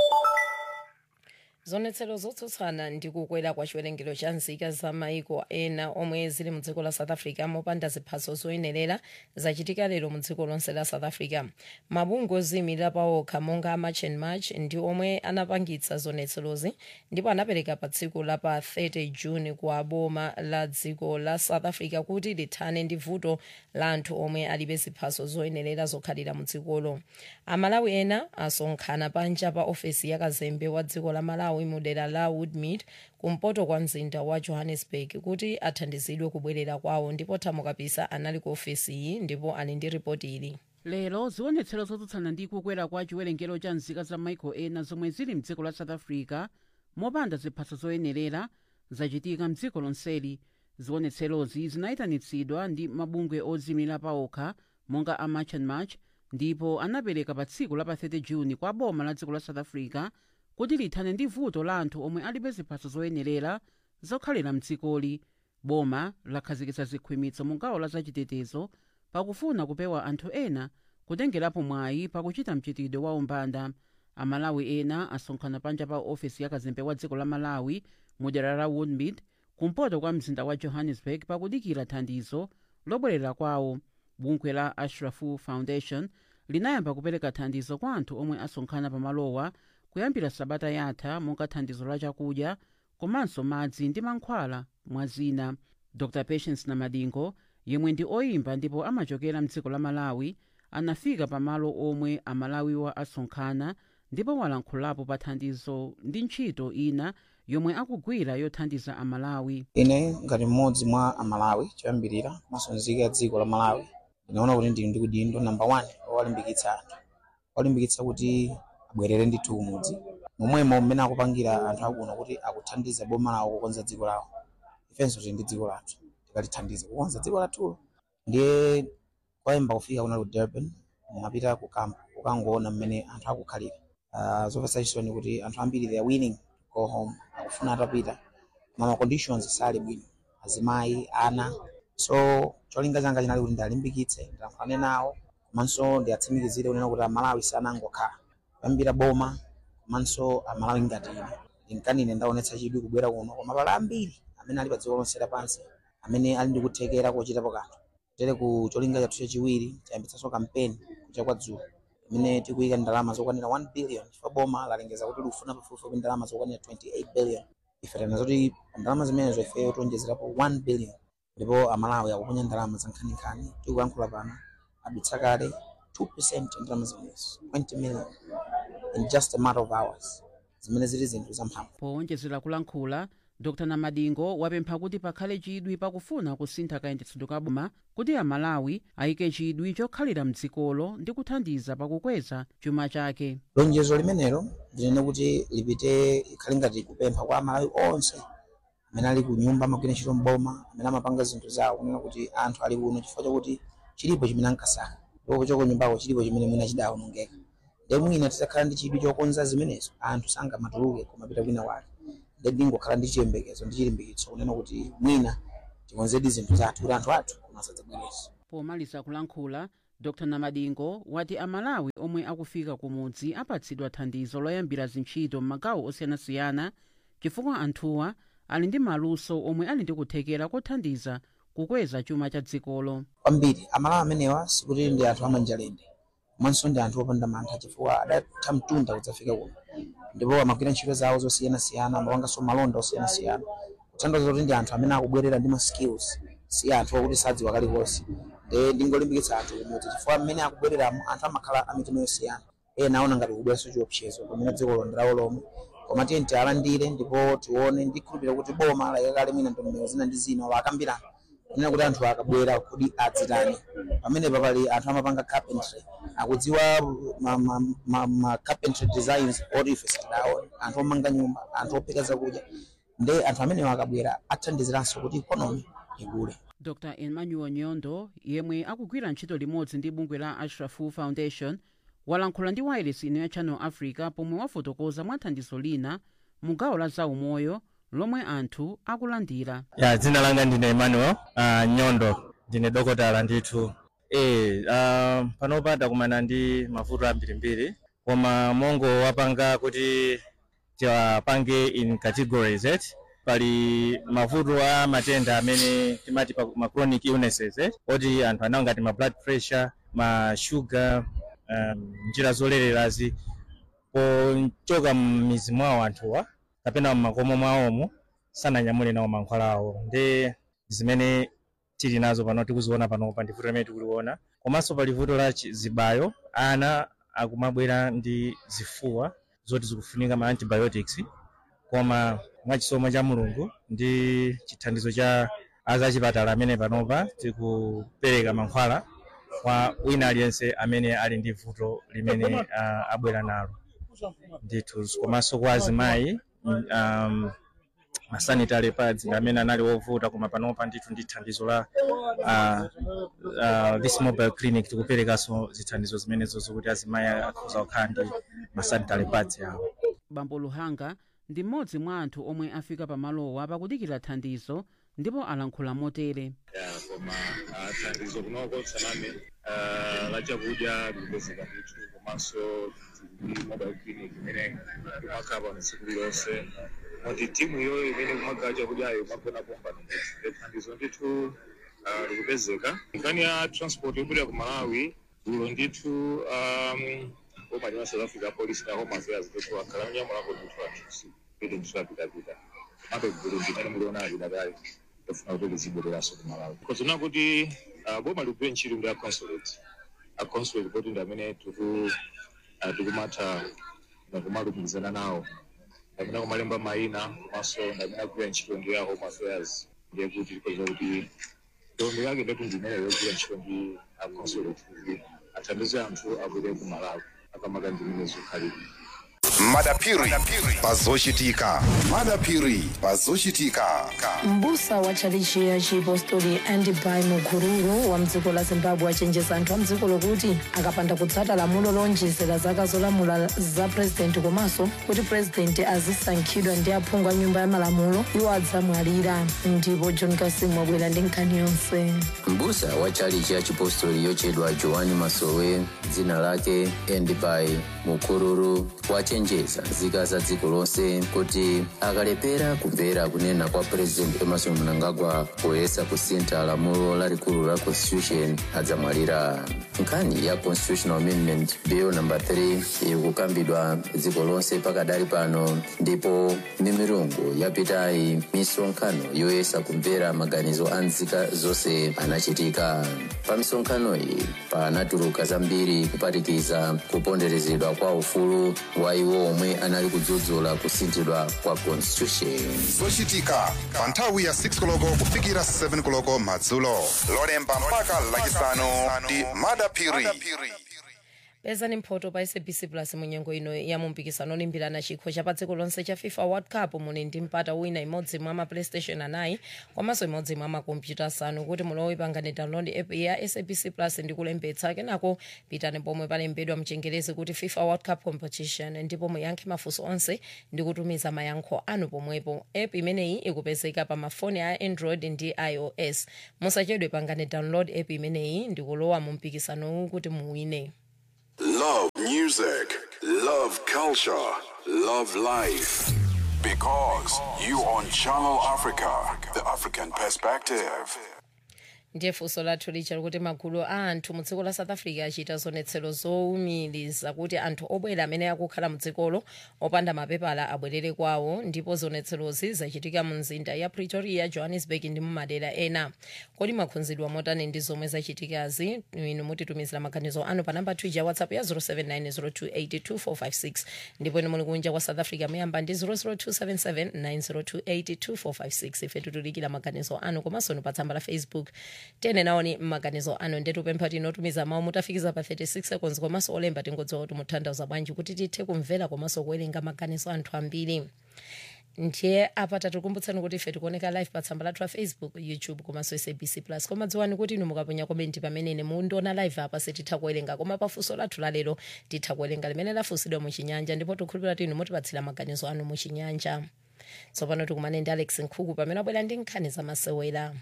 Zonetselo zotsutsana ndi kukwera kwa chiwerengero cha nzika za maiko ena omwe zili mu dziko la South Africa mopanda ziphaso zoyenerera zachitika lero mu dziko lonse la South Africa. Mabungwe ozimirira pawokha monga March and March ndi omwe anapangitsa zonetselozi, ndipo anapereka pa tsiku la pa thirty June kwa boma la dziko la South Africa kuti lithane ndi vuto la anthu omwe alibe ziphaso zoyenerera zokhalira mu dzikolo. Amalawi ena asonkhana panja pa ofesi ya kazembe wa dziko la Malawi mudera la Woodmead kumpoto kwa mzinda wa Johannesburg kuti athandizidwe kubwerera kwawo, ndipo Thamo Kapisa anali ku ofesi iyi ndipo ali ndi ripoti ili. lero zionetsero zotsutsana ndi kukwera kwa chiwerengero cha nzika za maiko ena zomwe zili mdziko la South Africa mopanda ziphaso zoyenerera zachitika mdziko lonseli. Zionetserozi zinayitanitsidwa ndi mabungwe ozimirira pawokha monga a March and March ndipo anapereka pa tsiku la pa thirty June kwa boma la dziko la South Africa kuti lithane ndi vuto la anthu omwe alibe ziphaso zoyenerera zokhalira mdzikoli. Boma lakhazikitsa zikhwimitso mu gawo la zachitetezo pakufuna kupewa anthu ena kutengerapo mwayi pakuchita mchitidwe wa umbanda. Amalawi ena asonkhana panja pa ofesi ya kazembe wa dziko la Malawi mudera la Woodmead kumpoto kwa mzinda wa Johannesburg pakudikira thandizo lobwerera kwawo. Bungwe la Ashrafu Foundation linayamba kupereka thandizo kwa anthu omwe asonkhana pamalowa kuyambira sabata yatha monga thandizo la chakudya komanso madzi ndi mankhwala mwazina. Dr Patience Namadingo yemwe ndi oyimba ndipo amachokera mdziko la Malawi anafika pamalo omwe amalawiwa asonkhana ndipo walankhulapo pa thandizo ndi ntchito ina yomwe akugwira yothandiza amalawi. Ine ngati mmodzi mwa amalawi choyambirira komanso nzika ya dziko la Malawi ndinaona kuti ndili ndi udindo number one owalimbikitsa anthu owalimbikitsa kuti abwerere ndithu kumudzi momwemo mmene akupangira anthu akuno kuti akuthandiza boma lawo kukonza dziko lawo. Ifenso tili ndi dziko lathu tikalithandiza kukonza dziko lathulo. Ndiye kwayamba kufika kuna ku Durban mumapita ku camp kukangoona mmene anthu akukhalira. Uh, zopesa chisoni kuti anthu ambiri they are winning to go home, akufuna atapita mama conditions sali bwino, azimayi ana. So cholinga changa chinali kuti ndalimbikitse ndilankhulane nawo komanso ndiatsimikizire kunena kuti amalawi sanangokhala kuyambira boma komanso amalawi ngati ine ndinkanine ndaonetsa chidwi kubwera kuno koma pala ambiri amene ali pa dziko lonse lapansi amene ali ndi kuthekera kochitapo kanthu. Tere ku cholinga chathu chachiwiri chayambitsanso kampeni kucha kwa dzulo imene tikuyika ndalama zokwanira one billion chifukwa boma lalengeza kuti lufuna pafupifupi ndalama zokwanira twenty-eight billion. Ife tanazo kuti ndalama zimenezo ifeyo tionjezerapo one billion ndipo amalawi akuponya ndalama za nkhaninkhani tikuyankhula pano adutsa kale two percent ndalama zimenezo twenty million in just a matter of hours zimene zili zinthu zamphamvu. Powonjezera kulankhula dr Namadingo wapempha kuti pakhale chidwi pakufuna kusintha kayendetsedwe ka boma kuti amalawi ayike chidwi chokhalira mdzikolo ndi kuthandiza pakukweza chuma chake. Lonjezo limenelo ndinene kuti lipite ikhale ngati kupempha kwa amalawi onse amene ali ku nyumba amagwira ntchito mboma amene amapanga zinthu zawo kunena kuti anthu ali kuno chifukwa chakuti chilipo chimene ankasaka ndipo choko nyumbako chilipo chimene mwina chidawonongeka. Ndi mwina titakhala ndi chidwi chokonza zimenezo anthu sangamatuluke kumapita kwina wake. Ndi ngokhala ndi chiyembekezo ndi chilimbikitso kunena kuti mwina tikonzedi zinthu zathu kuti anthu athu kumasadzabwereso. Pomaliza kulankhula dr Namadingo wati amalawi omwe akufika kumudzi apatsidwa thandizo loyambira zintchito m'magawo osiyanasiyana chifukwa anthuwa ali ndi maluso omwe ali ndi kuthekera kothandiza kukweza chuma cha dzikolo. Kwambiri amalawi amenewa sikuti ndi anthu amanjalende komanso ndi anthu opanda mantha chifukwa adatha mtunda kudzafika kuno ndipo amagwira ntchito zawo zosiyanasiyana amapanganso malonda osiyanasiyana kutanthauza kuti ndi anthu amene akubwerera ndi ma skills si anthu okuti sadziwa kalikonse. Ndi ndingolimbikitsa anthu kumudzi chifukwa mmene akubwereramo anthu amakhala amitima yosiyana ena aona ngati kubweranso chiopsezo pamene dziko londerawo lomwe koma tiye tialandire ndipo tione ndikhulupirira kuti boma layakale mwina ndondomeko zina ndi zina wakambirana kunena kuti anthu akabwera kuti adzitani pamene papali anthu amapanga carpentry akudziwa ma, ma, ma, ma carpentry designs orifice dawo anthu omanga nyumba anthu ophika zakudya ndi anthu amene akabwera athandiziranso kuti economy ikule. dr Emmanuel Nyondo yemwe akugwira ntchito limodzi ndi bungwe la Ashrafu Foundation walankhula ndi wireless ino ya Channel Africa pomwe wafotokoza mwa thandizo lina mu gawo la zaumoyo lomwe anthu akulandira. Ya dzina langa ndine Emmanuel uh, Nyondo ndine dokotala ndithu. Eh uh, panopa takumana ndi mavuto ambirimbiri koma mongo wapanga kuti tiwapange in categories it pali mavuto a matenda amene timati ma chronic illnesses eh oti anthu anawo ngati ma blood pressure ma sugar um, njira zolelerazi pochoka m'mizi mwawo anthuwa kapena m'makomo mwawomo sananyamule nawo mankhwala awo ndi zimene tili nazo pano tikuziona pano pa ndivuto limene tikuliona komanso pali vuto la zibayo ana akumabwera ndi zifuwa zoti zikufunika ma antibiotics koma mwachisomo cha Mulungu ndi chithandizo cha azachipatala amene panopa tikupereka mankhwala kwa wina aliyense amene ali ndi vuto limene uh, abwera nalo ndithu komanso kwa azimayi um, ma sanitary pads amene anali wovuta koma panopa ndithu ndi thandizo la uh, uh, this mobile clinic tikuperekanso zithandizo zimenezo zokuti azimayi akhoza kukhala ndi ma sanitary pads yawo. Bambo Luhanga ndi mmodzi mwa anthu omwe afika pamalowa pakudikira thandizo ndipo alankhula motere. Koma thandizo kunoko tsanane la chakudya likupezeka ndithu komanso mobile clinic imene imakhala tsiku lilonse moti timu iyoyo imene kumagawa chakudyayo magona pompano thandizo ndithu likupezeka. Nkhani ya transport yobwera ku Malawi ulo ndithu boma la South Africa Police na Home Affairs ndithu akhala nyamulako ndithu athu kuti ndisapitapita abe Burundi kana muliona idakali tofuna kuti zibwereraso ku Malawi kozona kuti boma ligwe ntchito ndi a consulate a consulate kuti ndi amene tuku tukumata na kumalumikizana nawo amene kumalemba mayina komanso ndi amene agwira ntchito ndi a Home Affairs ndiye kuti koza kuti ndombe yake ndithu ndi imene yogwira ntchito ndi a consulate kuti athandize anthu abwere ku Malawi akamaka ndi imene zokhalira. Madapiri pazochitika madapiri pazochitika. Mbusa wa chalichi ya chipostori Andibai Mukururu wa mdziko la Zimbabwe achenjeza anthu a mdziko lokuti akapanda kutsata lamulo lonjezera zaka zolamula za president komanso kuti president azisankhidwa ndi aphungu a nyumba ya malamulo iwo adzamwalira. Ndipo John Kasim wabwera ndi nkhani yonse. Mbusa wa chalichi ya chipostori yochedwa Joani Masowe dzina lake Andibai Mukururu wachenjeza nzika za dziko lonse kuti akalepera kumvera kunena kwa president Emerson Mnangagwa poyesa kusintha lamulo lalikulu la constitution adzamwalira. Nkhani ya constitutional amendment bill number three ikukambidwa dziko lonse pakadali pano ndipo mimirungu yapitayi misonkhano yoyesa kumvera maganizo a nzika zonse anachitika. Pa misonkhano iyi panatuluka zambiri kuphatikiza kuponderezedwa kwa ufulu wa iwo iwo omwe anali kudzudzula kusinthidwa kwa constitution. zochitika pa nthawi ya six koloko kufikira seven koloko madzulo lolemba mpaka lachisanu ndi madapiri. pezani mphoto pa S A B C Plus munyengo ino ya mumpikisano olimbirana chikho cha pa dziko lonse cha FIFA World Cup. muli ndi mpata wina imodzi mwa ma PlayStation anayi komanso imodzi mwa makompyuta asanu kuti mulowe pangani download app ya S A B C Plus ndi kulembetsa kenako pitani pomwe palembedwa mchengerezi kuti FIFA World Cup Competition ndipo muyankhe mafunso onse ndi kutumiza mayankho anu pomwepo. App imeneyi ikupezeka pa mafoni a Android ndi iOS. musachedwe pangani download app imeneyi ndi kulowa mu mpikisanowu kuti muwine. Love music, love culture, love life. Because you on Channel Africa, the African perspective. ndiye funso lathu licha kuti magulu a anthu mu dziko la South Africa achita zionetsero zowumiriza kuti anthu obwera amene akukhala mu dzikolo opanda mapepala abwerere kwawo, ndipo zionetserozi zachitika mu mzinda ya Pretoria, Johannesburg ndi mumadera ena. Kodi mwakhunzidwa motani ndi zomwe zachitikazi? inu mutitumizira maganizo anu pa namba ya WhatsApp ya zero seven nine zero two eight two four five six ndipo inu muli kunja kwa South Africa muyamba ndi zero zero two seven seven nine zero two eight two four five six. ife tutulikira maganizo anu komanso pa tsamba la Facebook tene naoni maganizo anu ndetu pempha tinotumiza mawu mutafikiza pa thirty six seconds komanso olemba tingodziwa kuti mutanthauza bwanji kuti tithe kumvera komanso kuwerenga maganizo anthu ambiri. ndiye apa tatikumbutsani kuti ife tikuoneka live pa tsamba lathu la Facebook, YouTube komanso S A B C Plus. koma dziwani kuti inu mukaponya komenti pamenene mundiona live apa sititha kuwerenga, koma pafunso lathu lalero titha kuwerenga limene lafunsidwa muchinyanja ndipo tikhulupirira kuti inu mutipatsira maganizo anu muchinyanja. tsopano tikumane ndi Alex Nkhuku pamene abwera ndi nkhani zamasewera.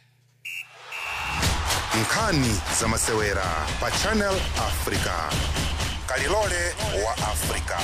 nkhani zamasewera pa Channel Africa, kalilole wa Africa.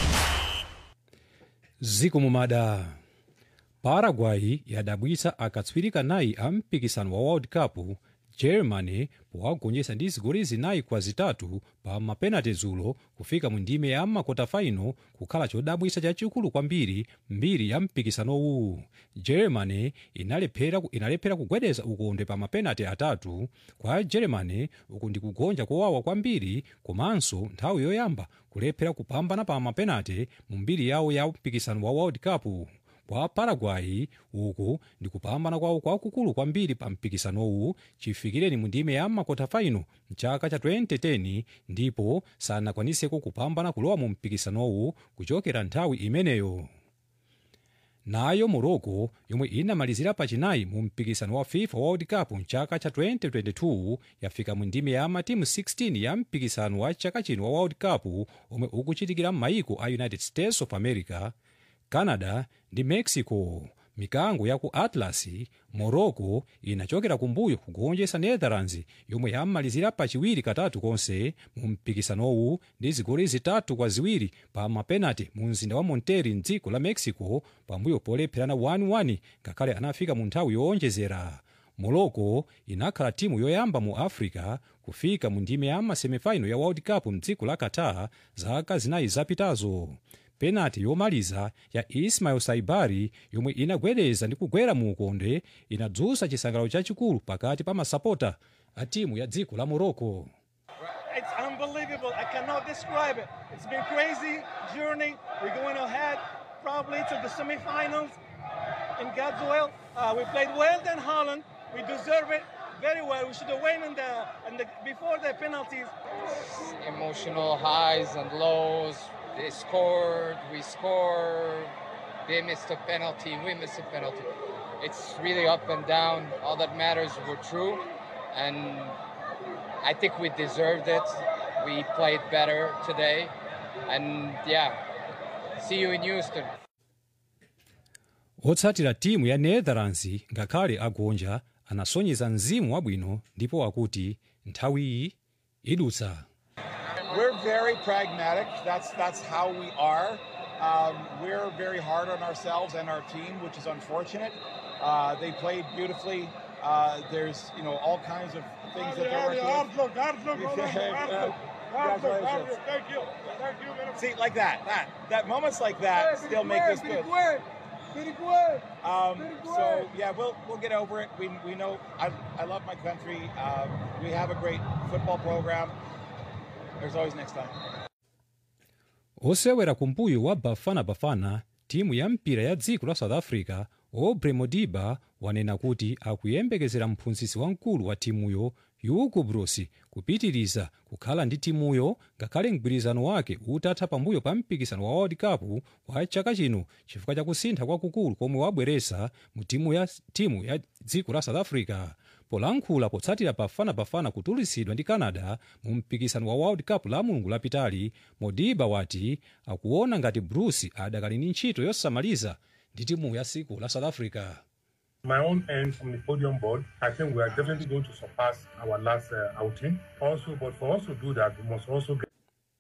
ziko mumada. Paraguay yadabwitsa akatswiri anayi a mpikisano wa World Cup Germany powagonjetsa ndi zigoli zinayi kwa zitatu pa mapenalty dzulo kufika mu ndime ya makota final, kukhala chodabwitsa chachikulu kwambiri mbiri ya mpikisanowu. Germany inalephera inalephera kugwedeza ukonde pa mapenalty atatu. Kwa Germany uku ndi kugonja kowawa kwambiri, komanso nthawi yoyamba kulephera kupambana pa mapenalty mu mbiri yawo ya mpikisano wa World Cup. Kwa Paraguay uku ndi kupambana kwawo kwakukulu kwambiri pa mpikisanowu, chifikireni mu ndime ya makota final mchaka cha twenty ten, ndipo sanakwaniseko kupambana kulowa mu mpikisanowu kuchokera nthawi imeneyo. Nayo Morocco yomwe inamalizira pachinayi mu mpikisano wa FIFA World Cup mchaka cha twenty twenty-two yafika mu ndime ya matimu sixteen ya mpikisano wa chaka chino wa World Cup omwe ukuchitikira m'mayiko a United States of America, Canada ndi Mexico. Mikango ya ku Atlas, Morocco inachokera kumbuyo kugonjetsa Netherlands yomwe yamalizira pachiwiri katatu konse mu mpikisanowu ndi zigoli zitatu kwa ziwiri pa mapenalty mu mzinda wa Monterrey mdziko la Mexico, pambuyo polepherana one one ngakhale anafika mu nthawi yowonjezera. Morocco inakhala timu yoyamba mu Africa kufika mu ndime ya masemifinal ya World Cup mdziko la Qatar zaka zinayi zapitazo. Penalty yomaliza ya Ismail Saibari yomwe inagwedeza ndi kugwera mu ukonde inadzutsa chisangalalo chachikulu pakati pa masapota a timu ya dziko la Morocco. It's unbelievable. I cannot describe it. It's been crazy journey. We're going ahead probably to the semifinals in God's will. Uh, we played well than Holland. We deserve it very well. We should have won in the, in the before the penalties. Emotional highs and lows. They scored, we scored, they missed a penalty, we missed a penalty. It's really up and down. All that matters, we're true. And I think we deserved it. We played better today. And yeah, see you in Houston. Otsatira timu ya Netherlands ngakhale agonja anasonyeza mzimu wabwino ndipo akuti nthawi idutsa. We're very pragmatic. That's that's how we are. Um, we're very hard on ourselves and our team, which is unfortunate. Uh, they played beautifully. Uh, there's you know all kinds of things that they're working with. Thank you. Thank you. See, like that, that, that moments like that still make this good. Um, so yeah, we'll we'll get over it. We we know I I love my country. Um, we have a great football program. There's always next time. osewera kumbuyo wa bafana bafana timu ya mpira ya dziko la south africa Aubrey Modiba wanena kuti akuyembekezera mphunzitsi wamkulu wa timuyo Hugo Broos kupitiriza kukhala ndi timuyo ngakhale mgwirizano wake utatha pambuyo pa mpikisano wa World Cup wa chaka chino chifukwa cha kusintha kwakukulu komwe wabweresa mu timu ya timu ya dziko la South Africa. Polankhula potsatira bafana bafana kutulutsidwa ndi Canada mu mpikisano wa World Cup la mulungu lapitali, Modiba wati akuona ngati Broos adakali ndi ntchito yosamaliza ndi timu ya dziko la South Africa. My own end from the podium board, I think we are definitely going to surpass our last uh, outing. Also, but for us to do that, we must also get.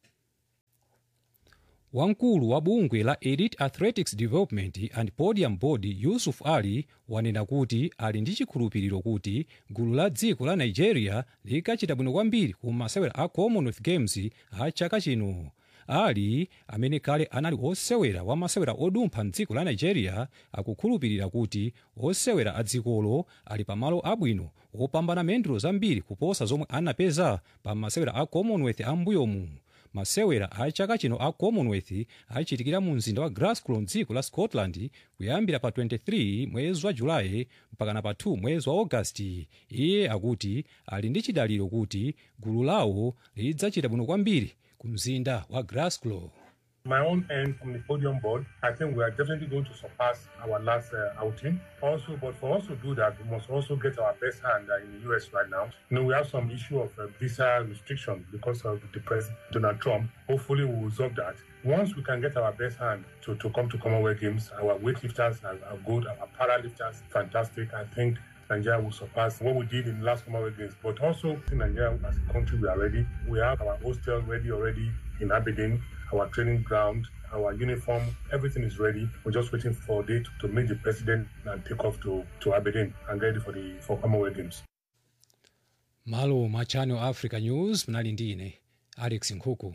Wamkulu wa bungwe la Elite Athletics Development and Podium Board Yusuf Ali wanena kuti ali ndi chikhulupiriro kuti gulu la dziko la Nigeria likachita bwino kwambiri ku masewera a Commonwealth Games a chaka chino. Ali amene kale anali osewera wa masewera odumpha mdziko la Nigeria akukhulupirira kuti osewera a dzikolo ali pamalo abwino opambana mendulo zambiri kuposa zomwe anapeza pa masewera a Commonwealth ambuyomu. Masewera a chaka chino a Commonwealth achitikira mu mzinda wa Glasgow mdziko la Scotland kuyambira pa twenty-three mwezi wa Julayi mpaka pa two mwezi wa August. Iye akuti ali ndi chidaliro kuti gulu lawo lidzachita bwino kwambiri ku mzinda wa Glasgow. My own end from the podium board, I think we are definitely going to surpass our last uh, outing. Also, but for us to do that, we must also get our best hand uh, in the U S right now. You know, we have some issue of uh, visa restriction because of the president, Donald Trump. Hopefully, we will resolve that. Once we can get our best hand to, to come to Commonwealth Games, our weightlifters are, are good, our paralifters, fantastic. I think Nigeria will surpass what we did in the last Commonwealth Games. But also, in Nigeria, as a country, we are ready. We have our hostel ready already in Aberdeen, our training ground, our uniform, everything is ready. We're just waiting for a date to meet the president and take off to, to Aberdeen and get ready for the for Commonwealth Games. Malo ma Channel Africa News mnali ndine Alex Nkhuku.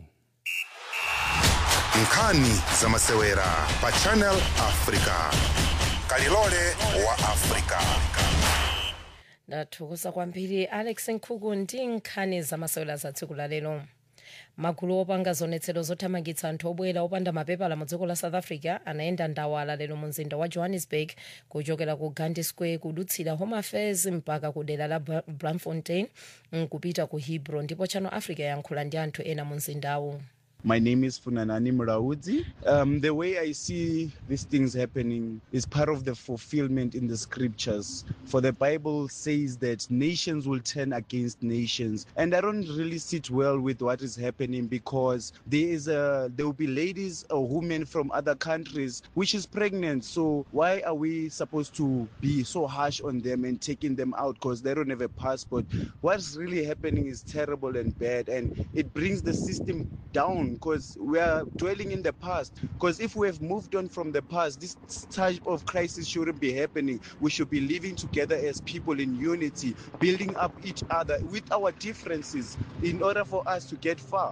Nkhani za masewera pa Channel Africa. Kalilole wa Africa. Ndathokoza kwambiri Alex Nkhuku ndi nkhani za masewera za tsiku la lero. Magulu opanga zonetsero zothamangitsa anthu obwera opanda mapepala mu dziko la South Africa anayenda ndawala lero mu mzinda wa Johannesburg kuchokera ku Gandhi Square kudutsira Home Affairs mpaka ku dera la Bloemfontein kupita ku Hebron, ndipo Channel Africa yankhula ndi anthu ena mu mzindawo. My name is Funanani Muraudzi. Um, the way I see these things happening is part of the fulfillment in the scriptures. For the Bible says that nations will turn against nations. And I don't really sit well with what is happening because there is a, there will be ladies or women from other countries which is pregnant. So why are we supposed to be so harsh on them and taking them out because they don't have a passport? What's really happening is terrible and bad, and it brings the system down, because we are dwelling in the past. Because if we have moved on from the past, this type of crisis shouldn't be happening. We should be living together as people in unity, building up each other with our differences in order for us to get far.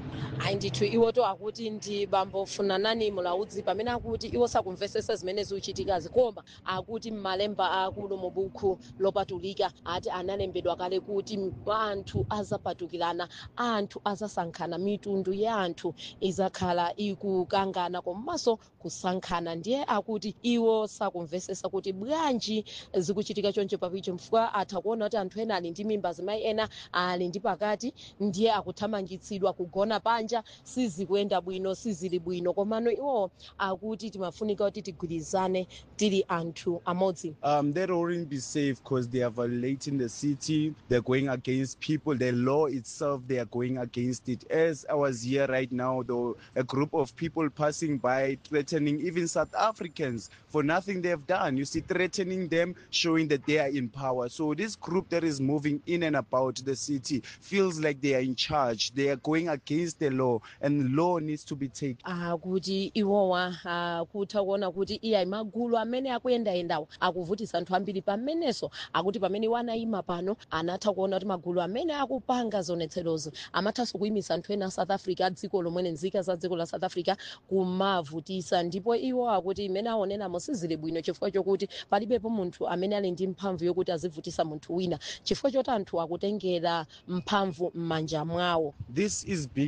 Ndithu iwo to akuti ndi bambo Funanani Muraudzi pamene akuti iwo sakumvesesa zimene zikuchitikazi, koma akuti m'malemba akulu mu buku lopatulika ati analembedwa kale kuti anthu azapatukirana, anthu azasankhana, mitundu ya anthu izakhala ikukangana komanso kusankhana. Ndiye akuti iwo sakumvesesa kuti bwanji zikuchitika choncho papicho, mfukwa atha kuona kuti anthu ena ali ndi mimba, zimayi ena ali ndi pakati, ndiye akuthamangitsidwa kugona panja, sizikuenda bwino, sizili bwino. Komano iwo akuti timafunika kuti tigwirizane tili anthu amodzi. Um, they won't be safe because they are violating the city, they're going against people, the law itself, they are going against it. As I was here right now, though, a group of people passing by threatening even South Africans for nothing they've done. You see, threatening them, showing that they are in power. So this group that is moving in and about the city feels like they are in charge. They are going against the law, and law needs to be taken. Akuti iwowa akutha kuona kuti iya magulu amene akuyendayendawo akuvutisa anthu ambiri pamenenso, akuti pamene wanayima pano anatha kuona kuti magulu amene akupanga zonetserozo amathanso kuyimisa anthu ena South Africa, dziko lomwe nzika za dziko la South Africa kumavutisa. Ndipo iwo akuti imene aonenamo sizili bwino chifukwa chokuti palibepo munthu amene ali ndi mphamvu yokuti azivutisa munthu wina, chifukwa choti anthu akutengera mphamvu m'manja mwawo. This is being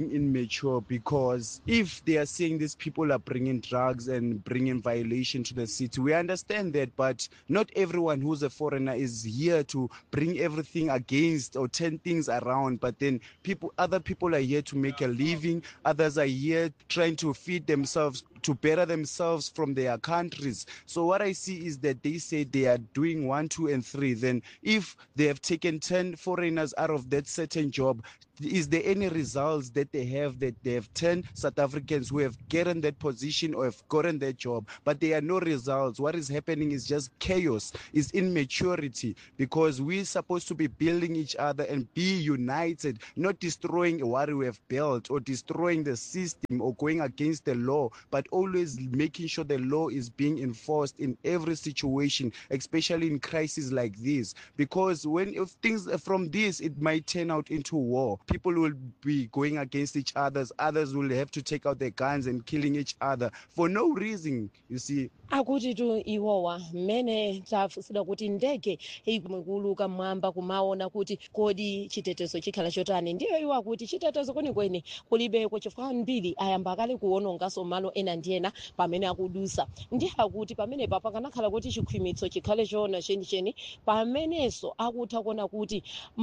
being immature, because if they are saying these people are bringing drugs and bringing violation to the city, we understand that, but not everyone who's a foreigner is here to bring everything against or turn things around. But then people, other people are here to make a living. Others are here trying to feed themselves, to better themselves from their countries. So what I see is that they say they are doing one, two, and three. Then if they have taken ten foreigners out of that certain job, is there any results that they have that they have ten South Africans who have gotten that position or have gotten that job, but there are no results? What is happening is just chaos, is immaturity, because we're supposed to be building each other and be united, not destroying what we have built or destroying the system or going against the law, but always making sure the law is being enforced in every situation, especially in crises like this. Because when if things from this, it might turn out into war. People will be going against each other. Others will have to take out their guns and killing each other for no reason, you see. akuti tu iwowa mmene tafusira kuti ndege ikuluka mwamba kumaona kuti kodi chitetezo chikhala chotani, ndiyo iwo akuti chitetezo kwenikweni kulibeko chifukwa mbiri ayamba kale kuonongaso malo ena ndi ena pamene akudusa. Ndiye akuti pamene papa kanakhala kuti chikhwimitso chikhale choona chenicheni pamenenso akutha kuona kuti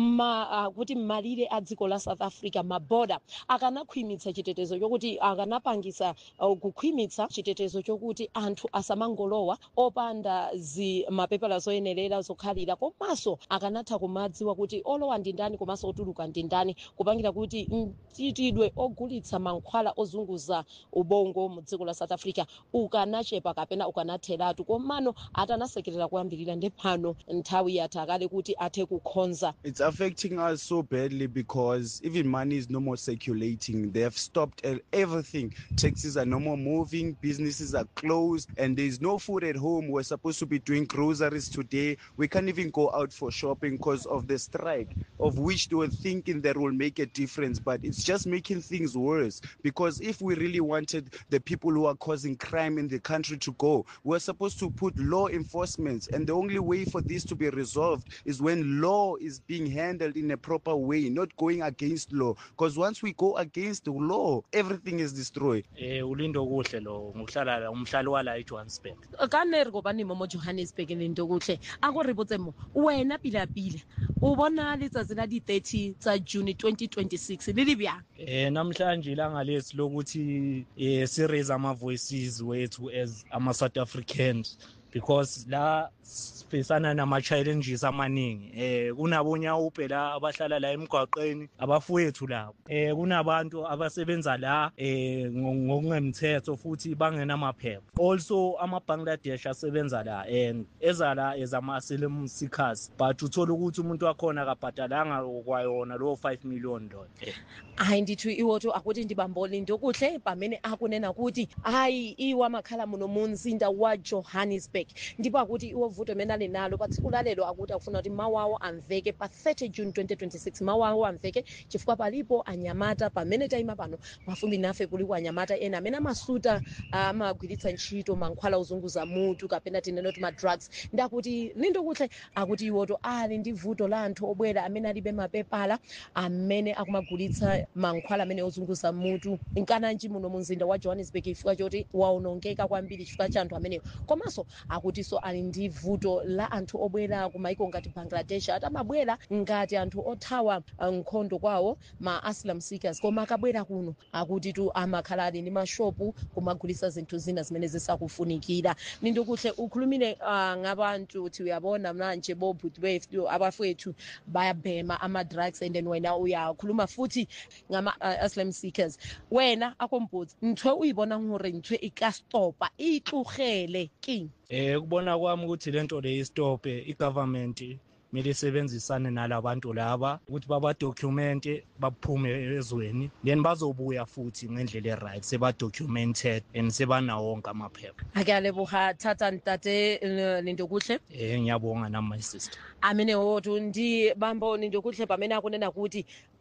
ma, uh, kuti malire a dziko la South Africa maboda akanakhwimitsa chitetezo chokuti akanapangisa uh, kukhwimitsa chitetezo chokuti anthu asamangolowa opanda zi mapepala zoyenerera zokhalira, komanso akanatha kumadziwa kuti olowa ndi ndani komanso otuluka ndi ndani, kupangira kuti mchitidwe ogulitsa mankhwala ozunguza ubongo mu dziko la South Africa ukanachepa kapena ukanatheratu, komano atanasekerera kuyambirira ndi pano nthawi yatakale kuti athe kukhonza. It's affecting us so badly because even money is no more circulating. They have stopped everything. Taxis are no more moving, businesses are closed, and there's no food at home. We're supposed to be doing groceries today. We can't even go out for shopping because of the strike, of which they were thinking that will make a difference, but it's just making things worse. Because if we really wanted the people who are causing crime in the country to go, we're supposed to put law enforcement, and the only way for this to be resolved is when law is being handled in a proper way, not going against law. Because once we go against the law, everything is destroyed. Eh ulindo kuhle lo ngohlala umhlali wala eJohannesburg. Ka ne re go bane mo Johannesburg le ndo kuhle a go re botse mo wena pila pila o bona letsatsi la di thirty tsa June twenty twenty-six le le bya. Eh namhlanje ilanga lesi lokuthi eh siraise ama voices wethu as ama South Africans, because la sifisana nama challenges amaningi. Eh kunabonya uphela abahlala la emgwaqeni abafowethu labo. Eh kunabantu abasebenza la eh ngokungemthetho futhi bangena amaphepha. Also ama Bangladesh asebenza la and ezala ezama asylum seekers, but uthola ukuthi umuntu wakhona akabhadalanga kwayona lo five million dollar. Hayi ndithu iwoto akuti ndibambole ndokuhle pamene akunena kuti hayi iwa makhala muno munzinda wa Johannesburg, ndipo akuti iwo vuto menali nalo pa tsiku lalelo akuti akufuna kuti mawawo amveke pa thirty June twenty twenty-six, mawawo amveke chifukwa palipo anyamata pamene taima pano pafupi nafe kuliko anyamata ena amene amasuta amagwiritsa ntchito mankhwala ozunguza mutu kapena tinene kuti ma drugs. Ndakuti lindo kuhle akuti iwoto ali ndi vuto la anthu obwera amene alibe mapepala amene akumagulitsa mankhwala amene ozunguza mutu nkananji muno munzinda wa Johannesburg chifukwa choti waonongeka kwambiri chifukwa cha anthu amenewo. Komanso akuti so ali ndi vuto la anthu obwera kumaiko ngati Bangladesh, atamabwera ngati anthu othawa nkhondo kwawo ma asylum seekers, koma akabwera kuno akuti tu amakhala ali ndi mashopu kumagulitsa zinthu zina zimene zisakufunikira. Nindokuhle ukhulumile uh, ngabantu ti uyabona manje bobhuti bethu abafowethu bayabhema ama drugs, and then wena uyakhuluma futhi ngama uh, asylum seekers. Wena akombutsi ntwe uyibona ngore ntwe ikastopa itlugele king. Eh kubona kwami ukuthi lento le istop igovernment mele isebenzisane nalabantu laba ukuthi baba document baphume ezweni, then bazobuya futhi ngendlela eright seba documented and sebana wonke amaphepha. Akuyalebuha thatha ntate lindo kuhle. Eh ngiyabonga na my sister. Amene wotu ndi bambo lindo kuhle pamene akunena kuti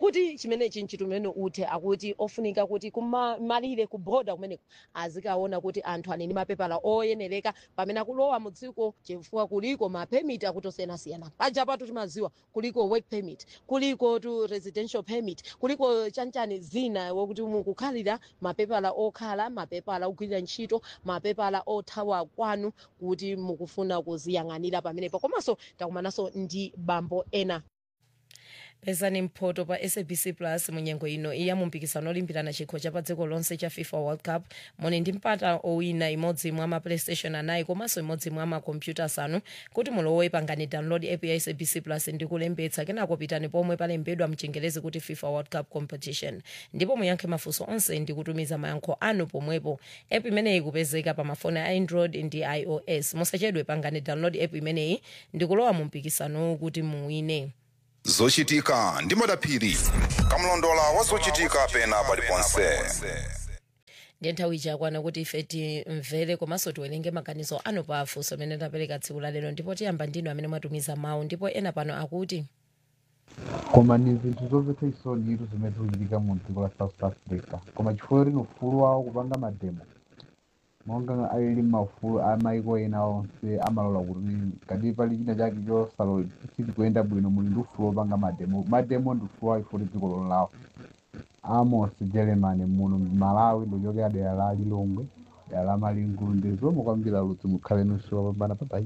kuti chimenechi ntchito imene uthe akuti ofunika kuti kumalire ku boda kumeneko azikaona kuti anthu ali ndi mapepala oyenereka pamene akulowa mu dziko chifukwa kuliko mapemiti akutosiyanasiyana paja patu timaziwa kuliko work permit kuliko tu residential permit kuliko chanchani zina wokuti mukukhalira mapepala okhala mapepala ogwirira ntchito mapepala othawa kwanu kuti mukufuna kuziyang'anira pamenepo komanso takumananso ndi bambo ena pezani mphoto pa S A B C Plus munyengo ino iya mumpikisano olimbirana chikho cha pa dziko lonse cha FIFA World Cup moni ndi mpata owina imodzi mwa ma PlayStation anayi komanso imodzi mwa makompyuta asanu kuti mulowe pangani download app ya S A B C Plus ndi kulembetsa kenako pitani pomwe palembedwa mchingelezi kuti FIFA World Cup Competition ndipo muyankhe mafunso onse ndi kutumiza mayankho anu pomwepo. App imeneyi ikupezeka pa mafoni a Android ndi iOS. Musachedwe, pangani download app imeneyi ndi kulowa mu mpikisano kuti muwine. Zochitika ndi Madaphiri kamlondola wa zochitika pena paliponse. Ndiye nthawi yakwana kuti ife timvere komanso tiwerenge maganizo anu pa funso amene tapereka tsiku la lero ndipo tiyamba ndinu amene mwatumiza mawu ndipo ena pano akuti koma ni zinthu zomvetsa chisoni itu zimene zikuchitika mu dziko la South Africa koma chifukwa lino ufulu wawo kupanga mademo monga alili mafulu amaiko ena onse amalola kuti kadi pali china chake chosalo sichikuyenda bwino muli ndi ufulu wopanga mademo mademo ndi ufulu wawo ifoti dziko lolawo. Amos Geremani muno Malawi ndochokera dera la Lilongwe dera la Malingulu ndizomwe kwambiri aludzi mukhale nonse wapambana papai.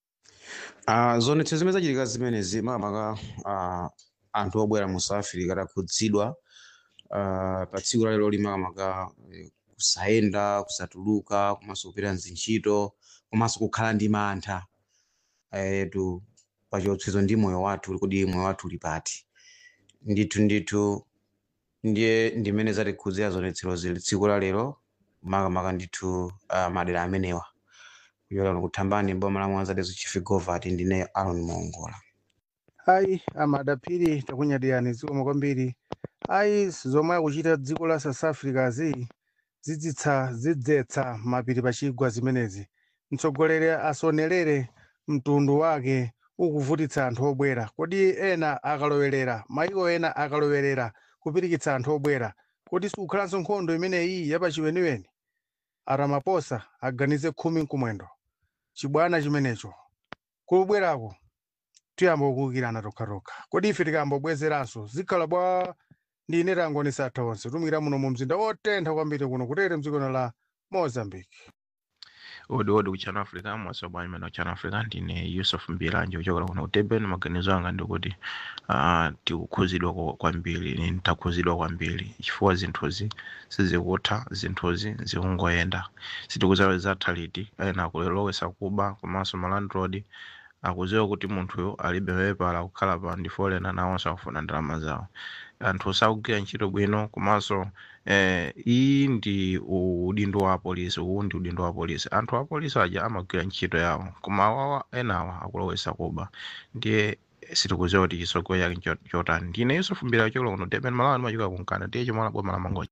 Uh, zonetse zimene zachitika zimenezi makamaka uh, anthu obwera mu South Africa atakhudzidwa uh, pa tsiku la lero limakamaka eh, kusayenda kusatuluka komanso kupita mzintchito komanso kukhala ndi mantha etu pa chiopsezo ndi moyo wathu kodi moyo wathu uli pati. Ndithu ndithu ndiye ndimene zatikhudzira zonetsero zili tsiku la lero makamaka ndithu uh, madera amenewa kuyola kuthambani boma la Mwanza dezo Chief Govati ndine Aaron Mongola. Hai amadaphiri takunyadiyani zikomo kwambiri. Ai zomwe akuchita dziko la South Africa zi zidzitsa zidzetsa mapiri pachigwa zimenezi. Mtsogoleri asonelere mtundu wake ukuvutitsa anthu obwera. Kodi ena akalowerera maiko ena akalowerera kupirikitsa anthu obwera kodi sikukhalanso nkhondo imeneyi yapachiweniweni. Ramaphosa aganize khumi nkumwendo chibwana chimenecho kubwerako tuyamba kukukirana tokhatokha kodi ife tikambobwezeranso zikhala bwa ndine tangonesa atha onse tumikira muno mu mzinda wotentha kwambiri kuno kutere mdziko la Mozambique. Odi odi ku Channel Africa mwaso bwanyi mena Channel Africa ndine Yusuf Mbiranje uchokera kuno kutebeni maganizo anga ndikuti uh, tikukhuzidwa kwambiri nitakhuzidwa kwambiri chifukwa zinthuzi sizikutha zinthuzi zikungoyenda sitikuzawe zathaliti ena kulelowesa kuba komanso malandroad akuziwa kuti munthuyo alibe mapepala kukhala pa ndifolena nawonso akufuna ndalama zawo. Anthu sakugwira ntchito bwino komanso eh iyi ndi udindo wa polisi uwu ndi udindo wa polisi. Anthu a polisi aja amagwira ntchito yawo koma awawa enawa akulowesa kuba ndiye sitikuziwa kuti chisogolo chake chotani. Ndine Yusuf Mbira chokolo kuno Durban Malawi machoka kunkana tiye chimala boma la Mangochi.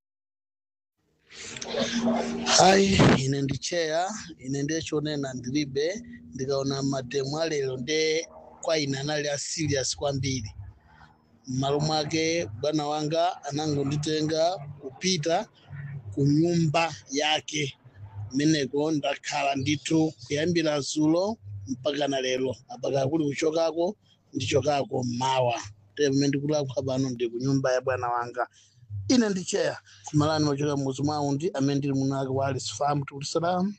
Hai ine ndicheya ine ndechonena ndilibe ndikaona mademo alero nde kwa ine anali a serious kwambiri. M'malo mwake bwana wanga anangonditenga kupita ku nyumba yake meneko ndakhala ndithu kuyambira zulo mpaka na lero apaka kuli kuchokako ndichokako mawa temene ndikulakha pano ndi ku nyumba ya bwana wanga. Ine ndicheya kumalani machoka muzi mwaundi amene ndili munake wa Alice Farm Dar es Salaam.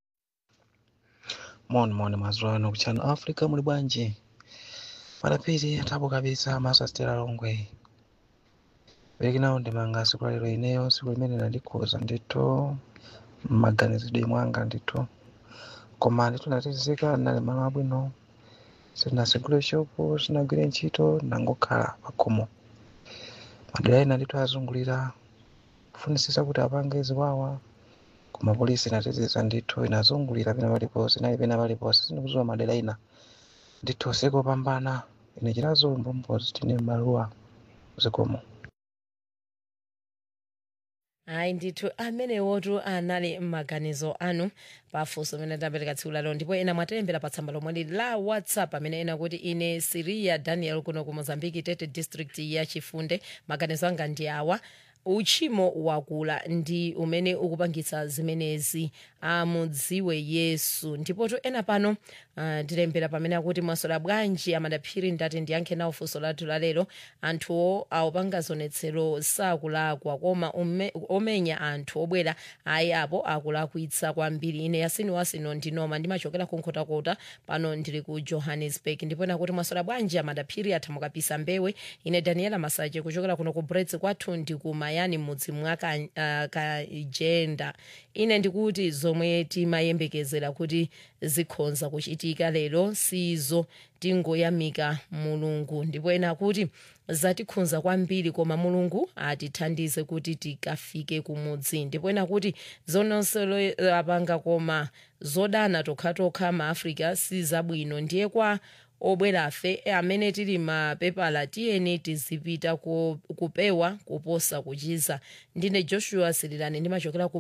Moni moni mazwano ku Channel Africa muli bwanji? Madaphiri atapo kabisa maso Stella Longwe. Bekinawo ndimanga siku lero ineyo siku limene ndandikhoza ndithu maganizidwe mwanga ndithu koma ndithu ndatizika nali malo abwino sinasegule shopu sinagwire ntchito nangokhala pakhomo. Madera ena ndithu azungulira kufunisisa kuti apange ziwawa koma polisi inatizisa ndithu inazungulira pena paliponse nayi pena paliponse sindikudziwa madera ena ndithu sikopambana ine chirazombo mpozi tine maluwa zikomo. ayi ndithu amenewotu anali m'maganizo anu pafunso amene tapereka tsiku lalo ndipo ena mwatilembera pa tsamba lomwe lili la whatsapp amene ena kuti ine Siria Daniel kuno ku Mozambique Tete district ya Chifunde maganizo anga ndi awa uchimo wakula ndi umene ukupangitsa zimenezi amudziwe Yesu ndipotu ena pano uh, tilembera pamene akuti mwasola bwanji amadaphiri ndati ndiyankhe nawo funso lathu lalero anthuwo awopanga zonetsero sakulakwa koma ume, omenya anthu obwera ayi apo akulakwitsa kwambiri ine Yasini Wasino ndinoma ndimachokera ku Nkhotakota pano ndili ku Johannesburg ndipo ena kuti mwasola bwanji amadaphiri athamukapisa mbewe ine Daniela Masache kuchokera kuno ku Brits kwathu ndi kuma yani mudzi mwaka uh, kajenda ine ndikuti zomwe timayembekezera kuti zikhonza kuchitika lero sizo tingoyamika Mulungu ndipo ena kuti zatikhunza kwambiri koma Mulungu atithandize kuti tikafike kumudzi ndipo ena kuti zononselo apanga koma zodana tokhatokha ma Africa sizabwino ndiye kwa obwera afe amene tili mapepala tiyeni tizipita kupewa kuposa kuchiza ndine Joshua Sirilani ndimachokera ku